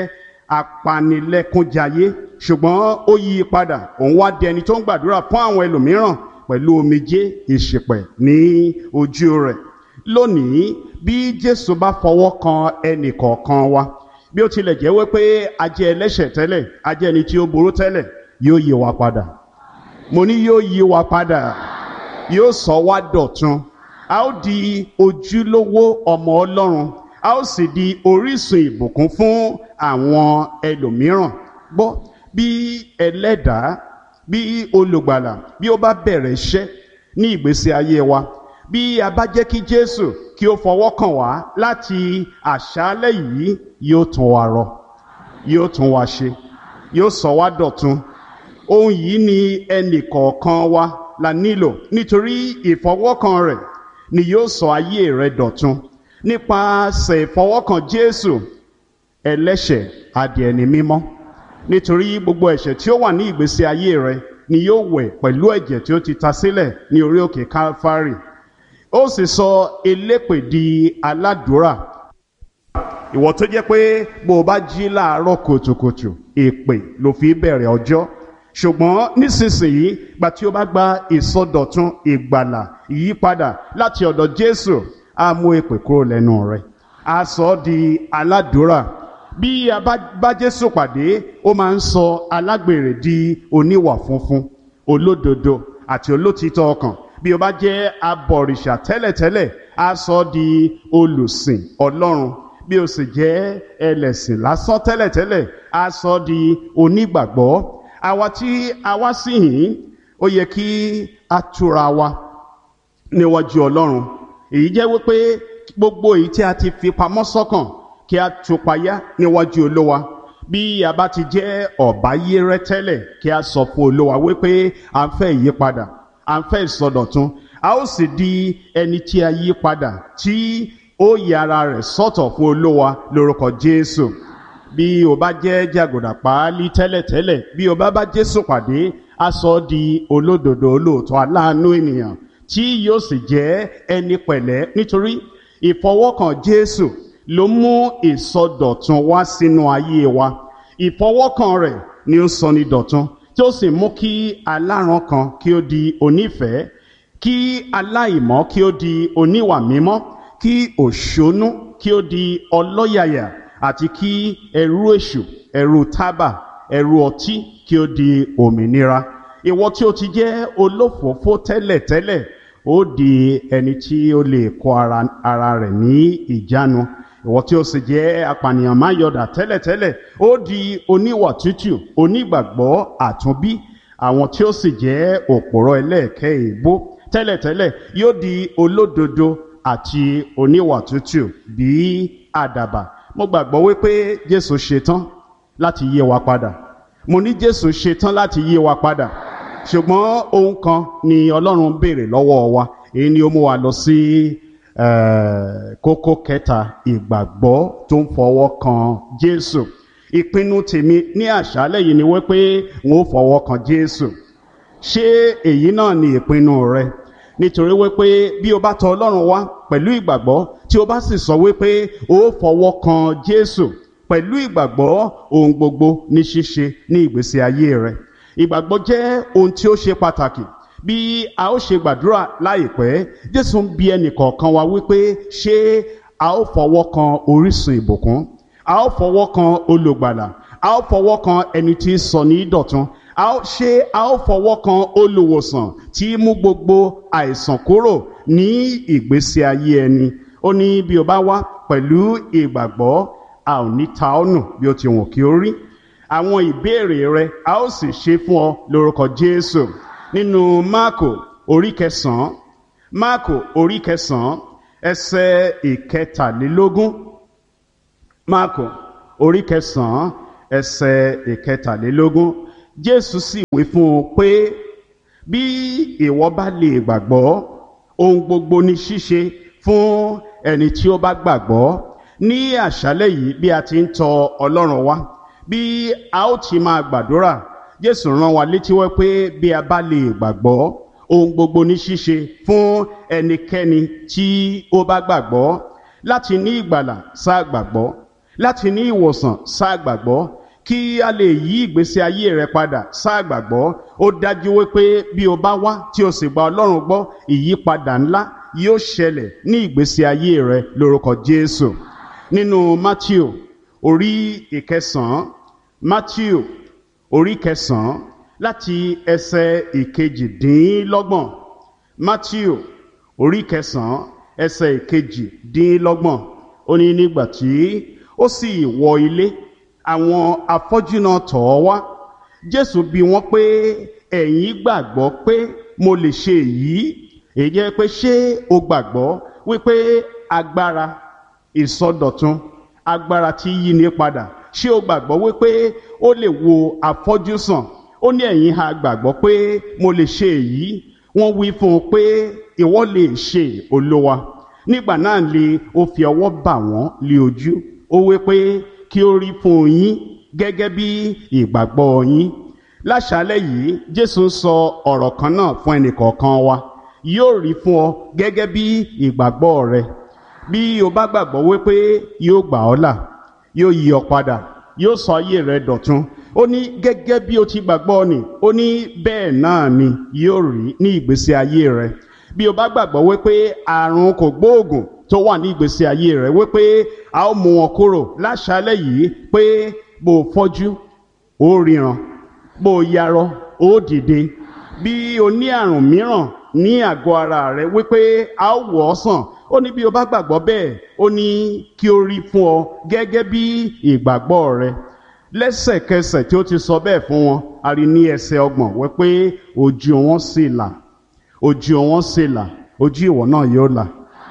apanilẹ́kúnjayé, ṣùgbọ́n ó yí i padà, òun wá di ẹni tó ń gbàdúrà fún àwọn ẹlòmíràn pẹ̀lú omijé ìṣìpẹ̀ ní ojú rẹ̀. Lónìí, bí Jésù bá fọwọ́ kan ẹnì kọ̀ọ̀kan wa, bí ó tilẹ̀ jẹ́ wípé a jẹ́ ẹlẹ́ṣẹ̀ tẹ́lẹ̀, a jẹ́ ẹni tí ó burú tẹ́lẹ̀, yóò yí wa padà. Mo ní yóò yí wa padà, yóò sọ wá dọ̀tun. A ó di ojúlówó ọmọ Ọlọ́run, a ó sì di orísun ìbùkún fún àwọn ẹlòmíràn. Gbọ́, bí ẹlẹ́dàá, bí olùgbàlà, bí ó bá bẹ̀rẹ̀ iṣẹ́ ní ìgbésí ayé wa, bí a bá jẹ́ kí Jésù kí ó fọwọ́ kàn wá láti àṣálẹ́ yìí, yóò tún wa rọ, yóò tún wa ṣe, yóò sọ wá dọ̀tun. Ohun yìí ni ẹnì kọ̀ọ̀kan wa la nílò, nítorí ìfọwọ́kàn rẹ̀ ni yóò sọ ayé rẹ dọ̀tun. Nípasẹ̀ ìfọwọ́kàn Jésù, ẹlẹ́ṣẹ̀ á di ẹni mímọ́, nítorí gbogbo ẹ̀ṣẹ̀ tí ó wà ní ìgbésí ayé rẹ ni yóò wẹ̀ pẹ̀lú ẹ̀jẹ̀ tí ó ti ta sílẹ̀ ní orí òkè Kálífárì. Ó sì sọ elépè di aládùúrà. Ìwọ tó jẹ́ pé bó o bá jí láàárọ̀ kùtùkùtù, èpè ló fi bẹ̀rẹ̀ ọjọ́. Ṣùgbọ́n nísinsìnyí, gbà tí o bá gba ìsọdọ̀tun, ìgbàlà, ìyípadà láti ọ̀dọ̀ Jésù, á mú èpè kúrò lẹ́nu rẹ̀, á sọ ọ́ di aládùúrà. Bí a bá bá Jésù pàdé, ó máa ń sọ alágbèrè di oníwà funfun, olódodo àti olótìítọ́ ọkàn. Bí o bá jẹ́ abọ̀rìṣà tẹ́lẹ̀tẹ́lẹ̀, á sọ ọ́ di olùsìn Ọlọ́run. Bí o sì jẹ́ ẹlẹ́sìn lásán tẹ́lẹ̀tẹ́lẹ̀, á sọ ọ́ di onígbàgbọ́. Àwa tí a wá sí yìí, ó yẹ kí a túra wa níwájú Ọlọ́run. Èyí jẹ́ wípé gbogbo èyí tí a ti fi pamọ́ sọ́kàn, kí a tú payá níwájú Olúwa. Bí a bá ti jẹ́ ọ̀báyérẹ́ tẹ́lẹ̀, kí a sọ fún Olúwa wípé à ń fẹ́ ìyípadà, à ń fẹ́ ìsọdọ̀tun. A ó sì di ẹni tí a yí padà, tí ó yí ara rẹ̀ sọ́tọ̀ fún Olúwa lórúkọ Jésù. Bí o bá jẹ́ jàgùdà páálí tẹ́lẹ̀tẹ́lẹ̀, bí o bá bá Jésù pàdé, a sọ ọ́ di olódodo, olóòótọ́, aláàánú ènìyàn, tí yóò sì jẹ́ ẹni pẹ̀lẹ́, nítorí ìfọwọ́kàn Jésù ló mú ìsọdọ̀tun wá sínú ayé wa. Ìfọwọ́kàn rẹ̀ ni ó sọ ní dọ̀tun, tí ó sì mú kí aláràn kan kí ó di onífẹ̀ẹ́, kí aláìmọ́ kí ó di oníwà mímọ́, kí òṣónú kí ó di ọlọ́yàyà, àti kí ẹrú èṣù, ẹrú tábà, ẹrú ọtí kí ó di òmìnira. Ìwọ tí ó ti jẹ́ olófòófó tẹ́lẹ̀tẹ́lẹ̀, ó di ẹni tí ó lè kó ara, ara rẹ̀ ní ìjánu. Ìwọ tí ó sì jẹ́ apànìyàn máyọ̀dà tẹ́lẹ̀tẹ́lẹ̀, ó di oníwà tútù, onígbàgbọ́ àtúnbí. Àwọn tí ó sì jẹ́ òpòrọ̀ ẹlẹ́ẹ̀kẹ́ èébó tẹ́lẹ̀tẹ́lẹ̀, yóò di olódodo àti oníwà tútù bí àdàbà. Mo gbàgbọ́ wípé Jésù ṣetán láti yí wa padà. Mo ní Jésù ṣetán láti yí wa padà. Ṣùgbọ́n ohun kan ni Ọlọ́run béèrè lọ́wọ́ wa. Èyí ni ó mú wa lọ sí kókó kẹta, ìgbàgbọ́ tó ń fọwọ́ kan Jésù. Ìpinnu tèmi ní àṣálẹ́ yìí ni wípé n ó fọwọ́ kan Jésù. Ṣé èyí náà ni ìpinnu rẹ? Nítorí wípé bí o bá tọ Ọlọ́run wá pẹ̀lú ìgbàgbọ́, tí o bá sì sọ wípé o fọwọ́ kan Jésù pẹ̀lú ìgbàgbọ́, ohun gbogbo ní ṣíṣe ní ìgbésí ayé rẹ. Ìgbàgbọ́ jẹ́ ohun tí ó ṣe pàtàkì. Bí a ó ṣe gbàdúrà láìpẹ́, Jésù ń bi ẹnìkọ̀ọ̀kan wa wípé ṣé a ó fọwọ́ kan orísun ìbùkún, a ó fọwọ́ kan olùgbàlà, a ó fọwọ́ kan ẹni tí sọ ní dọ̀tun, a ó ṣe a ó fọwọ́ kan olùwòsàn tí mú gbogbo àìsàn kúrò ní ìgbésí ayé ẹni. Ó ní bí o bá wá pẹ̀lú ìgbàgbọ́, a ò ní ta ọ́ nù bí ó ti wọ̀n kí ó rí. Àwọn ìbéèrè rẹ a ó sì ṣe fún ọ lórúkọ Jésù. Nínú Máàkò orí kẹsàn-án, Máàkò orí kẹsàn-án ẹsẹ̀ ìkẹtàlélógún. Máàkò orí kẹsàn-án ẹsẹ̀ ìkẹtàlélógún. Jésù sì wí fún un pé bí ìwọ bá lè gbàgbọ́, ohun gbogbo ní ṣíṣe fún ẹni tí ó bá gbàgbọ́. Ní àṣálẹ́ yìí, bí a ti ń tọ Ọlọ́run wá, bí a ó ti máa gbàdúrà, Jésù rán wa létí wí pé bí a bá lè gbàgbọ́, ohun gbogbo ní ṣíṣe fún ẹnikẹ́ni tí ó bá gbàgbọ́. Láti ní ìgbàlà, sá gbàgbọ́. láti ní ìwòsàn sáà gbàgbọ́, kí a lè yí ìgbésí ayé rẹ padà sáà gbàgbọ́. Ó dájú wípé bí o bá wá tí o sì gba Ọlọ́run gbọ́, ìyípadà ńlá yóò ṣẹlẹ̀ ní ìgbésí ayé rẹ lórúkọ Jésù. Nínú Matthew orí ìkẹsàn-án, Matthew orí kẹsàn-án láti ẹsẹ̀ ìkejìdínlọ́gbọ̀n. Matthew orí kẹsàn-án ẹsẹ̀ ìkejìdínlọ́gbọ̀n. Ó ní nígbà tí ó sì wọ ilé, àwọn afọ́jú náà tọ̀ ọ́ wá. Jésù bi wọ́n pé, ẹ̀yin gbàgbọ́ pé mo lè ṣe èyí? Èyí jẹ́ pé ṣé o gbàgbọ́ wípé agbára ìsọdọ̀tun, agbára tí yí ni padà, ṣé o gbàgbọ́ wípé ó lè wo afọ́jú sàn? Ó ní ẹ̀yin ha gbàgbọ́ pé mo lè ṣe èyí? Wọ́n wí fún un pé ìwọ lè ṣe, Olúwa. Nígbà náà ni ó fi ọwọ́ bà wọ́n lé ojú. Ó wí pé kí ó rí fún yín gẹ́gẹ́ bí ìgbàgbọ́ yín. Láṣálẹ́ yìí Jésù ń sọ ọ̀rọ̀ kan náà fún ẹnìkọ̀ọ̀kan wa. Yóò rí fún ọ gẹ́gẹ́ bí ìgbàgbọ́ rẹ. Bí o bá gbàgbọ́ wípé yóò gbà ọ́ là, yóò yí ọ padà, yóò sọ ayé rẹ dọ̀tun. Ó ní gẹ́gẹ́ bí o ti gbàgbọ́ ni, ó ní bẹ́ẹ̀ náà ni yóò rí ní ìgbésí ayé rẹ. Bí o bá gbàgbọ́ wípé àrùn kògbóògùn tó wà ní ìgbésí ayé rẹ wípé a ó mú wọn kúrò láṣálẹ́ yìí, pé bó fọ́jú ó ríran, bó yarọ ó dìde. Bí o ní àrùn mìíràn ní àgọ́ ara rẹ wípé a ó wò ọ́ sàn, ó ní bí o bá gbàgbọ́ bẹ́ẹ̀, ó ní kí ó rí fún ọ gẹ́gẹ́ bí ìgbàgbọ́ rẹ. Lẹ́sẹ̀kẹsẹ̀ tí ó ti sọ bẹ́ẹ̀ fún wọn, a rí ní ẹsẹ̀ ọgbọ̀n wípé ojú wọn sì là, ojú wọn sì là, ojú ìwọ náà yóò là.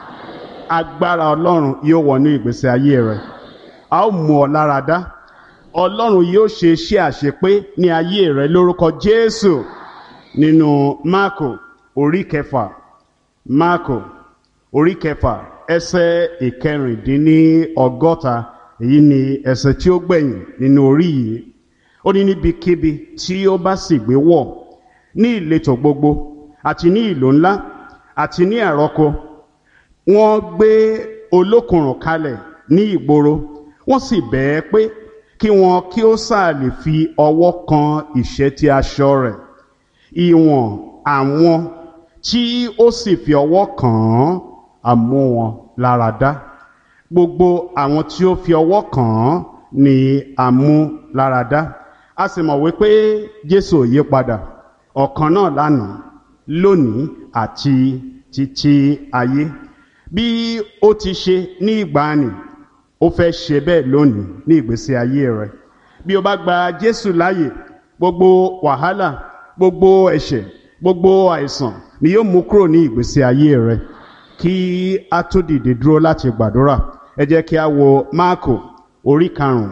Agbára Ọlọ́run yóò wọnú ìgbésí ayé rẹ. A ó mú ọ lára dá. Ọlọ́run yóò ṣe iṣẹ́ àṣepé ní ayé rẹ lórúkọ Jésù. Nínú Máàkù orí kẹfà, Máàkù orí kẹfà ẹsẹ̀ ìkẹrìndínlọ́gọ́ta, èyí ni ẹsẹ̀ tí ó gbẹ̀yìn nínú orí yìí. Ó ní níbikíbi tí ó bá sì gbé wọ̀, ní ìletò gbogbo àti ní ìlú ńlá àti ní àrọ́kọ, wọ́n gbé olókùnrùn kalẹ̀ ní ìgboro, wọ́n sì bẹ̀ ẹ́ pé kí wọn kí ó sáà lè fi ọwọ́ kan ìṣẹ́tí aṣọ rẹ̀. Ìwọ̀n àwọn tí ó sì fi ọwọ́ kàn án á mú wọn lára dá. Gbogbo àwọn tí ó fi ọwọ́ kàn án ni á mú lára dá. A sì mọ̀ wípé Jésù ò yí padà, ọ̀kan náà lánàá, lónìí àti títí ayé. Bí ó ti ṣe ní ìgbàanì, ó fẹ́ ṣe bẹ́ẹ̀ lónìí ní ìgbésí ayé rẹ̀. Bí o bá gba Jésù láàyè, gbogbo wàhálà, gbogbo ẹ̀ṣẹ̀, gbogbo àìsàn ni yóò mú kúrò ní ìgbésí ayé rẹ̀. Kí a tó dìde dúró láti gbàdúrà, ẹ jẹ́ kí a wo Máàkù orí karùn-ún.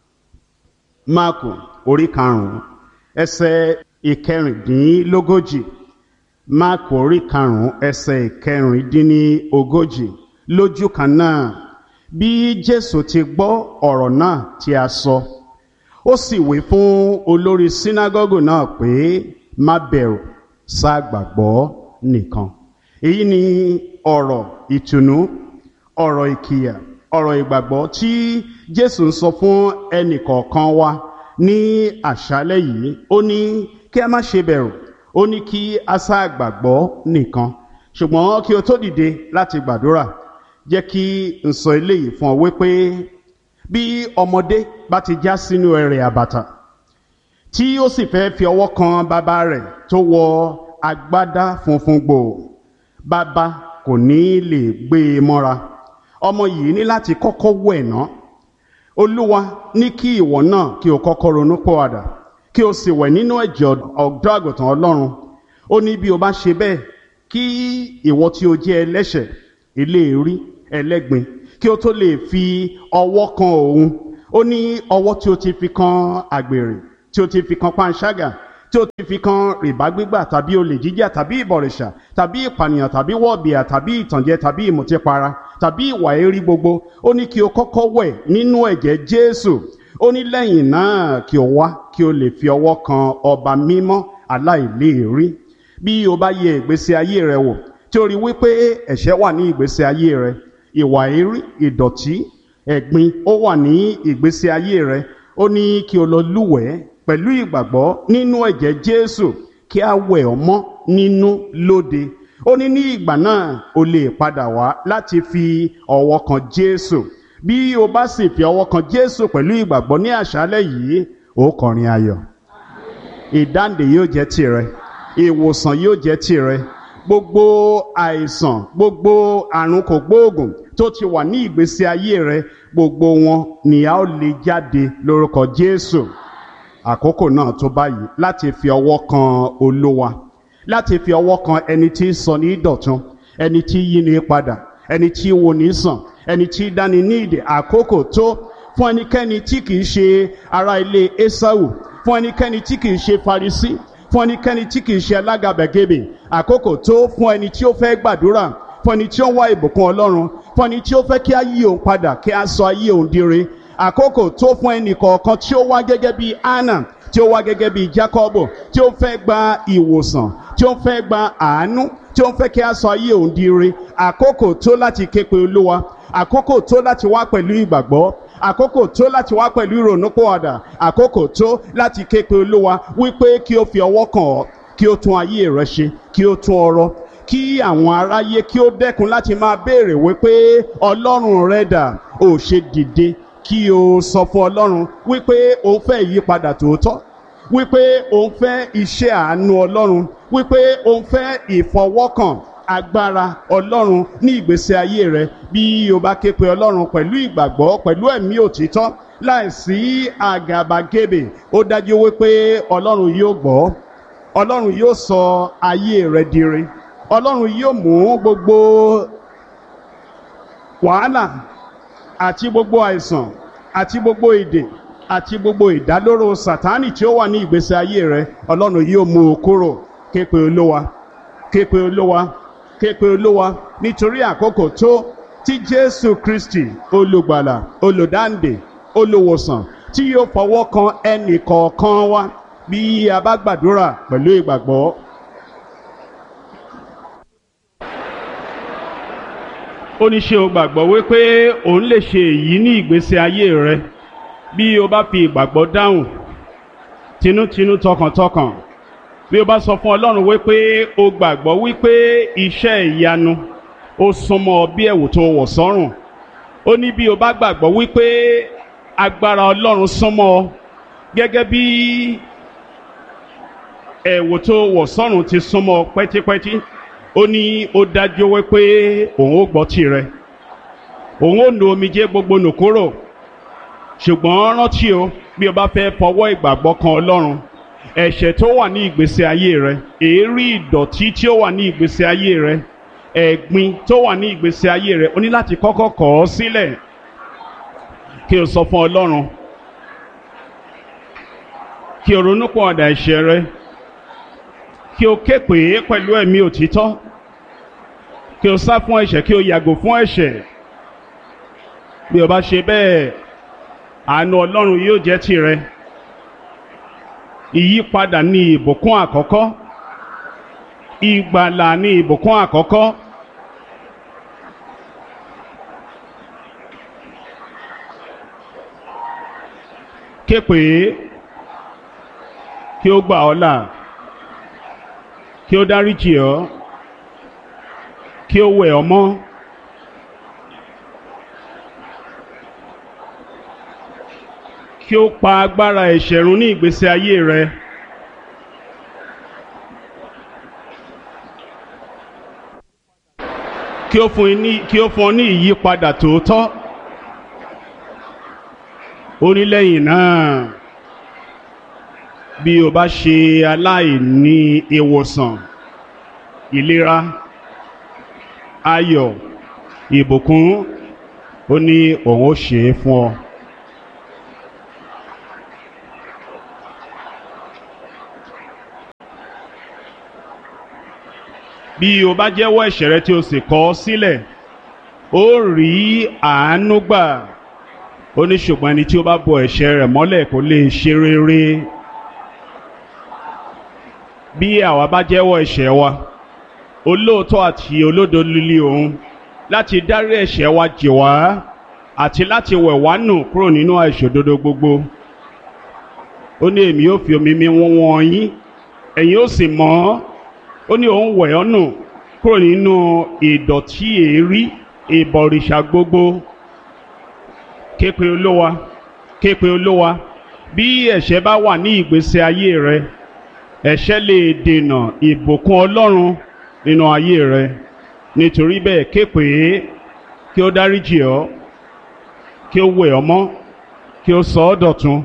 Máàkù orí karùn-ún ẹsẹ̀ ìkẹrìndínlógójì. Máàkù orí karùn-ún ẹsẹ̀ ìkẹrìndínlógójì. Lójú kan náà, bí Jésù ti gbọ́ ọ̀rọ̀ náà tí a sọ, ó sì wí fún olórí sínágọ́gù náà pé, má bẹ̀rù, sá gbàgbọ́ nìkan. Èyí ni ọ̀rọ̀ ìtùnú, ọ̀rọ̀ ìkìyà, ọ̀rọ̀ ìgbàgbọ́ tí Jésù ń sọ fún ẹnìkọ̀ọ̀kan wa ní àṣálẹ́ yìí. Ó ní kí a má ṣe bẹ̀rù, ó ní kí a sá gbàgbọ́ nìkan. Ṣùgbọ́n kí o tó dìde láti gbàdúrà, jẹ́ kí n sọ eléyìí fún ọ wípé bí ọmọdé bá ti já sínú ẹrẹ̀ àbàtà tí ó sì fẹ́ fi ọwọ́ kan bàbá rẹ̀ tó wọ agbádá funfun gbòò, bàbá kò ní lè gbé e mọ́ra. Ọmọ yìí ní láti kọ́kọ́ wẹ̀ ná. Olúwa ní kí ìwọ náà kí o kọ́kọ́ ronú pọ̀wàdà, kí o sì wẹ̀ nínú ẹ̀jẹ̀ ọ̀dọ́ àgùntàn Ọlọ́run. Ó ní bí o bá ṣe bẹ́ẹ̀, kí ìwọ tí o jẹ́ ẹlẹ́ṣẹ̀, eléèrí, ẹlẹ́gbin, kí o tó lè fi ọwọ́ kan òun. Ó ní ọwọ́ tí o ti fi kan àgbèrè, tí o ti fi kan panṣágà, tí o ti fi kan rìbá gbígbà tàbí olè jíjà tàbí ìbọ̀rìṣà tàbí ìpànìyàn tàbí wọ̀bìà tàbí ìtànjẹ tàbí ìmùtípara tàbí ìwà èérí gbogbo. Ó ní kí o kọ́kọ́ wẹ̀ nínú ẹ̀jẹ̀ Jésù. Ó ní lẹ́yìn náà kí o wá kí o lè fi ọwọ́ kan ọba mímọ́ aláìléèrí. Bí o bá yẹ ìgbésí ayé rẹ wò, tí o rí wípé ẹ̀ṣẹ̀ wà ní ìgbésí ayé rẹ, ìwà èérí, ìdọ̀tí, ẹ̀gbin ó wà ní ìgbésí ayé rẹ, ó ní kí o lọ lúwẹ̀ẹ́ pẹ̀lú ìgbàgbọ́ nínú ẹ̀jẹ̀ Jésù kí a wẹ̀ ọ́ mọ́ nínú lóde. Ó ní ní ìgbà náà o lè padà wá láti fi ọwọ́ kan Jésù. Bí o bá sì fi ọwọ́ kan Jésù pẹ̀lú ìgbàgbọ́ ní àṣálẹ́ yìí, ó kọrin ayọ̀. Ìdáǹdè yóò jẹ́ tìrẹ, ìwòsàn yóò jẹ́ tìrẹ. Gbogbo àìsàn, gbogbo àrùn kògbóògùn tó ti wà ní ìgbésí ayé rẹ, gbogbo wọn ni a ó lè jáde lórúkọ Jésù. Àkókò náà tó báyìí láti fi ọwọ́ kan Olúwa, láti fi ọwọ́ kan ẹni tí sọ ní dọ̀tun, ẹni tí yí ni padà, ẹni tí wò ní sàn, ẹni tí dáni ní ìdè. Àkókò tó fún ẹnikẹ́ni tí kìí ṣe ará ilé Ésáù, fún ẹnikẹ́ni tí kìí ṣe Farisí, fún ẹnikẹ́ni tí kìí ṣe alágàbàgebè. Àkókò tó fún ẹni tí ó fẹ́ gbàdúrà, fún ẹni tí ó wá ìbùkún Ọlọ́run, fún ẹni tí ó fẹ́ kí a yí òun padà, kí a sọ ayé òun dire. Àkókò tó fún ẹnì kọ̀ọ̀kan tí ó wá gẹ́gẹ́ bí Áánà, tí ó wá gẹ́gẹ́ bí Jákọ́bù, tí ó fẹ́ gba ìwòsàn, tí ó fẹ́ gba àánú, tí ó fẹ́ kí a sọ ayé òun dire. Àkókò tó láti ké pe Olúwa, àkókò tó láti wá pẹ̀lú ìgbàgbọ́, àkókò tó láti wá pẹ̀lú ìrònúpìwàdà, àkókò tó láti ké pe Olúwa wípé kí ó fi ọwọ́ kàn ọ́, kí ó tún ayé rẹ ṣe, kí ó tún ọrọ̀, kí àwọn aráyé kí ó dẹ́kun láti máa béèrè wípé Ọlọ́run rẹ dà. Ó ṣe dìde kí o sọ fún Ọlọ́run wípé òun fẹ́ ìyípadà tòótọ́, wípé òun fẹ́ iṣẹ́ àánú Ọlọ́run, wípé òun fẹ́ ìfọwọ́kàn agbára Ọlọ́run ní ìgbésí ayé rẹ. Bí o bá ké pe Ọlọ́run pẹ̀lú ìgbàgbọ́, pẹ̀lú ẹ̀mí òtítọ́, láìsí àgàbàgebè, ó dájú wípé Ọlọ́run yóò gbọ́, Ọlọ́run yóò sọ ayé rẹ dire, Ọlọ́run yóò mú gbogbo wàhálà àti gbogbo àìsàn àti gbogbo ìdè àti gbogbo ìdálóró Sátánì tí ó wà ní ìgbésí ayé rẹ, Ọlọ́run yóò mú o kúrò. Ké pe Olúwa, ké pe Olúwa, ké pe Olúwa, nítorí àkókò tó tí Jésù Kristi olùgbàlà, olùdáǹdè, olùwòsàn tí yóò fọwọ́ kan ẹnì kọ̀ọ̀kan wa bí a bá gbàdúrà pẹ̀lú ìgbàgbọ́. Ó ní ṣé o gbàgbọ́ wípé òun lè ṣe èyí ní ìgbésí ayé rẹ? Bí o bá fi ìgbàgbọ́ dáhùn tinútinú tọkàntọkàn, bí o bá sọ fún Ọlọ́run wípé o gbàgbọ́ wípé iṣẹ́ ìyanu ó súnmọ́ bí ẹ̀wù tó wọ̀ sọ́rùn. Ó ní bí o bá gbàgbọ́ wípé agbára Ọlọ́run súnmọ́ gẹ́gẹ́ bí ẹ̀wù tó wọ̀ sọ́rùn ti súnmọ́ pẹ́típẹ́tí. Ó ní ó dájú wípé òun ó gbọ́ tirẹ̀, òun ó nu omijé gbogbo nù kúrò. Ṣùgbọ́n rántí o, bí o bá fẹ́ fọwọ́ ìgbàgbọ́ kan Ọlọ́run, ẹ̀ṣẹ̀ tó wà ní ìgbésí ayé rẹ, èérí ìdọ̀tí tí ó wà ní ìgbésí ayé rẹ, ẹ̀gbin tó wà ní ìgbésí ayé rẹ, o ní láti kọ́kọ́ kọ̀ ọ́ sílẹ̀ kí o sọ fún Ọlọ́run, kí o ronúpìwàdà ẹ̀ṣẹ̀ rẹ, kí o ké pè é pẹ̀lú ẹ̀mí òtítọ́, kí o sá fún ẹ̀ṣẹ̀, kí o yàgò fún ẹ̀ṣẹ̀. Bí o bá ṣe bẹ́ẹ̀, àánú Ọlọ́run yóò jẹ́ tìrẹ. Ìyípadà ni ìbùkún àkọ́kọ́, ìgbàlà ni ìbùkún àkọ́kọ́. Ké pè é kí ó gbà ọ́ là, kí ó dáríjì ọ́, kí ó wẹ̀ ọ́ mọ́. Kí ó pa agbára ẹ̀ṣẹ̀ run ní ìgbésí ayé rẹ. Kí ó fún ní kí ó fún ọ ní ìyípadà tòótọ́. Ó ní lẹ́yìn náà, bí o bá ṣe aláìní ìwòsàn, ìlera, ayọ̀, ìbùkún, ó ní òun ó ṣe é fún ọ. Bí o bá jẹ́wọ́ ẹ̀ṣẹ̀ rẹ tí o sì kọ̀ ọ́ sílẹ̀, ó rí àánú gbà. Ó ní ṣùgbọ́n ẹni tí ó bá bo ẹ̀ṣẹ̀ rẹ̀ mọ́lẹ̀ kò lè ṣe rere. Bí àwa bá jẹ́wọ́ ẹ̀ṣẹ̀ wa, olóòótọ́ àti olódodo ni òun láti dárí ẹ̀ṣẹ̀ wa jì wá àti láti wẹ̀ wá nù kúrò nínú àìṣòdodo gbogbo. Ó ní èmi ó fi omi mi wọ́n wọ́n yín ẹ̀yin ó sì mọ́ ọ́. Ó ní òun wẹ̀ ọ́ nù kúrò nínú ìdọ̀tí èérí ìbọ̀rìṣà gbogbo. Ké pe Olúwa, ké pe Olúwa. Bí ẹ̀ṣẹ̀ bá wà ní ìgbésí ayé rẹ, ẹ̀ṣẹ̀ lè dènà ìbùkún Ọlọ́run nínú ayé rẹ. Nítorí bẹ́ẹ̀ ké pè é kí ó dáríjì ọ́, kí ó wẹ̀ ọ́ mọ́, kí ó sọ ọ́ dọ̀tun.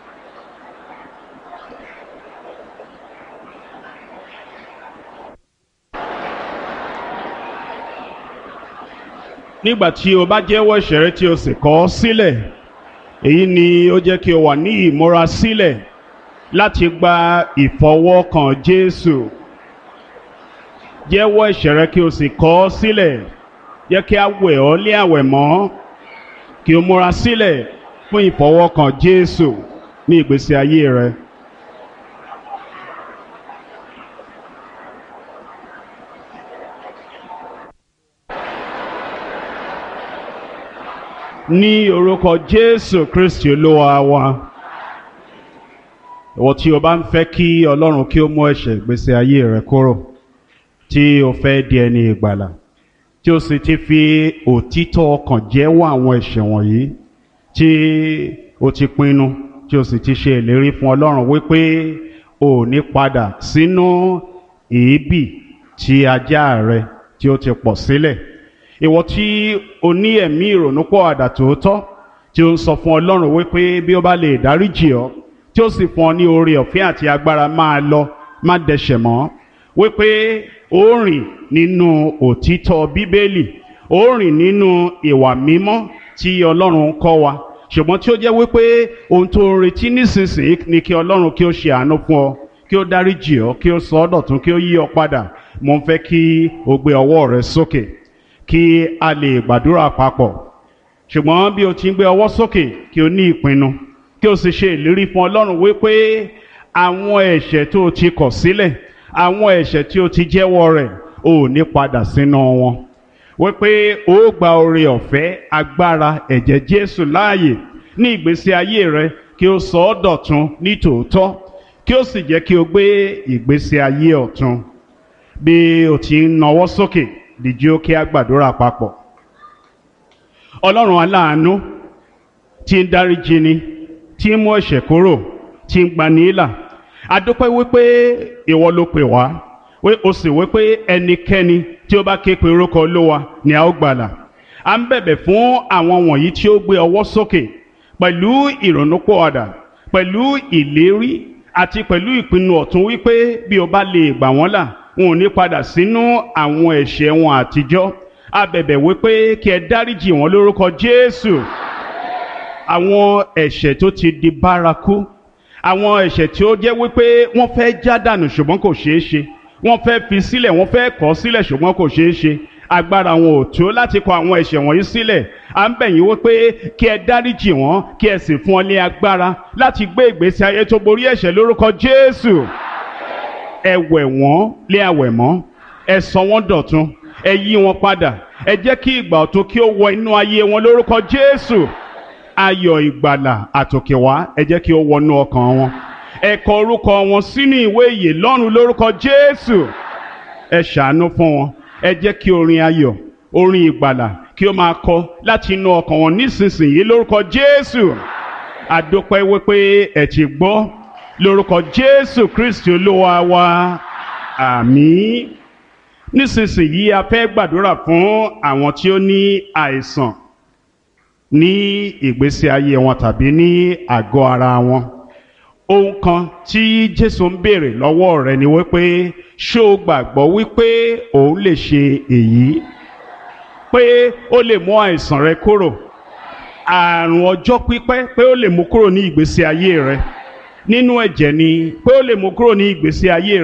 Nígbà tí o bá jẹ́wọ́ ẹ̀ṣẹ̀ rẹ tí o sì kọ̀ ọ́ sílẹ̀, èyí ni ó jẹ́ kí o wà ní ìmúra sílẹ̀ láti gba ìfọwọ́kàn Jésù. Jẹ́wọ́ ẹ̀ṣẹ̀ rẹ kí o sì kọ̀ ọ́ sílẹ̀, jẹ́ kí a wẹ̀ ọ́ lé àwẹ̀ mọ́, kí o múra sílẹ̀ fún ìfọwọ́kàn Jésù ní ìgbésí ayé rẹ. Ní orúkọ Jésù Kristi Olúwa wa. Ìwọ tí o bá ń fẹ́ kí Ọlọ́run kí ó mú ẹ̀ṣẹ̀ ìgbésí ayé rẹ kúrò, tí o fẹ́ di ẹni ìgbàlà, tí o sì ti fi òtítọ́ ọkàn jẹ́wọ́ àwọn ẹ̀ṣẹ̀ wọ̀nyí, tí o ti pinnu, tí o sì ti ṣe ìlérí fún Ọlọ́run wípé o ò ní padà sínú èébì tí ajá rẹ tí ó ti pọ̀ sílẹ̀. Ìwọ tí o ní ẹ̀mí ìrònúpọ̀àdà tòótọ́, tí o ń sọ fún Ọlọ́run wípé bí ó bá lè dáríjì ọ́, tí ó sì fún ọ ní oore ọ̀fẹ́ àti agbára máa lọ, má dẹ̀ṣẹ̀ mọ́, wípé ó rìn nínú òtítọ́ Bíbélì, ó rìn nínú ìwà mímọ́ tí Ọlọ́run kọ́ wa, ṣùgbọ́n tí ó jẹ́ wípé ohun tó ń retí nísinsìnyí ni kí Ọlọ́run kí ó ṣe àánú fún ọ, kí ó dáríjì ọ́, kí ó sọ ọ́ dọ̀tun, kí ó yí ọ padà. Mo ń fẹ́ kí o gbé ọwọ́ rẹ sókè kí a lè gbàdúrà papọ̀. Ṣùgbọ́n bí o ti ń gbé ọwọ́ sókè, kí o ní ìpinnu, kí o sì ṣe ìlérí fún Ọlọ́run wípé àwọn ẹ̀ṣẹ̀ tó o ti kọ̀ sílẹ̀, àwọn ẹ̀ṣẹ̀ tí o ti jẹ́wọ́ rẹ̀, o ò ní padà sínú wọn. Wípé o ó gba oore ọ̀fẹ́ agbára ẹ̀jẹ̀ Jésù láàyè ní ìgbésí ayé rẹ, kí o sọ ọ́ dọ̀tun ní tòótọ́, kí o sì jẹ́ kí o gbé ìgbésí ayé ọ̀tun. Bí o ti ń nawọ́ sókè, dìde ó kí a gbàdúrà papọ̀. Ọlọ́run aláàánú tí ń dáríjì ni, tí ń mú ẹ̀ṣẹ̀ kúrò, tí ń gbani là, a dúpẹ́ wípé ìwọ ló pè wá, wí o sì wípé ẹnikẹ́ni tí ó bá ké pe orúkọ Olúwa ni a ó gbàlà. À ń bẹ̀bẹ̀ fún àwọn wọ̀nyí tí ó gbé ọwọ́ sókè pẹ̀lú ìrònúpọ̀àdà, pẹ̀lú ìlérí àti pẹ̀lú ìpinnu ọ̀tún wípé bí o bá lè gbà wọ́n là, wọn ò ní padà sínú àwọn ẹ̀ṣẹ̀ wọn àtijọ́. A bẹ̀bẹ̀ wípé kí ẹ dáríjì wọn lórúkọ Jésù. Àwọn ẹ̀ṣẹ̀ tó ti di bárakú, àwọn ẹ̀ṣẹ̀ tí ó jẹ́ wípé wọ́n fẹ́ já dànù ṣùgbọ́n kò ṣeé ṣe, wọ́n fẹ́ fi sílẹ̀, wọ́n fẹ́ kọ̀ sílẹ̀ ṣùgbọ́n kò ṣeé ṣe, agbára wọn ò tó láti kọ̀ àwọn ẹ̀ṣẹ̀ wọ̀nyí sílẹ̀. À ń bẹ̀ yín wípé kí ẹ dáríjì wọn, kí ẹ sì fún wọn ní agbára láti gbé ìgbésí ayé tó borí ẹ̀ṣẹ̀ lórúkọ Jésù. Ẹ wẹ̀ wọ́n lé àwẹ̀ mọ́, ẹ sọ wọ́n dọ̀tun, ẹ yí wọn padà, ẹ jẹ́ kí ìgbà ọ̀tun kí ó wọ inú ayé wọn lórúkọ Jésù. Ayọ̀ ìgbàlà àtòkèwá ẹ jẹ́ kí ó wọnú ọkàn wọn, ẹ kọ orúkọ wọn sínú ìwé ìyè lọ́run lórúkọ Jésù. Ẹ ṣàánú fún wọn, ẹ jẹ́ kí orin ayọ̀, orin ìgbàlà kí ó máa kọ láti inú ọkàn wọn nísinsìnyí lórúkọ Jésù. A dúpẹ́ wípé ẹ ti gbọ́, lórúkọ Jésù Kristi Olúwa wa. Àmín. Nísinsìnyí a fẹ́ gbàdúrà fún àwọn tí ó ní àìsàn ní ìgbésí ayé wọn tàbí ní àgọ́ ara wọn. Ohun kan tí Jésù ń béèrè lọ́wọ́ rẹ̀ ni wípé ṣé o gbàgbọ́ wípé òun lè ṣe èyí, pé ó lè mú àìsàn rẹ kúrò, àrùn ọjọ́ pípẹ́ pé ó lè mú kúrò ní ìgbésí ayé rẹ, nínú ẹ̀jẹ̀ ni pé ó lè mú kúrò ní ìgbésí ayé rẹ.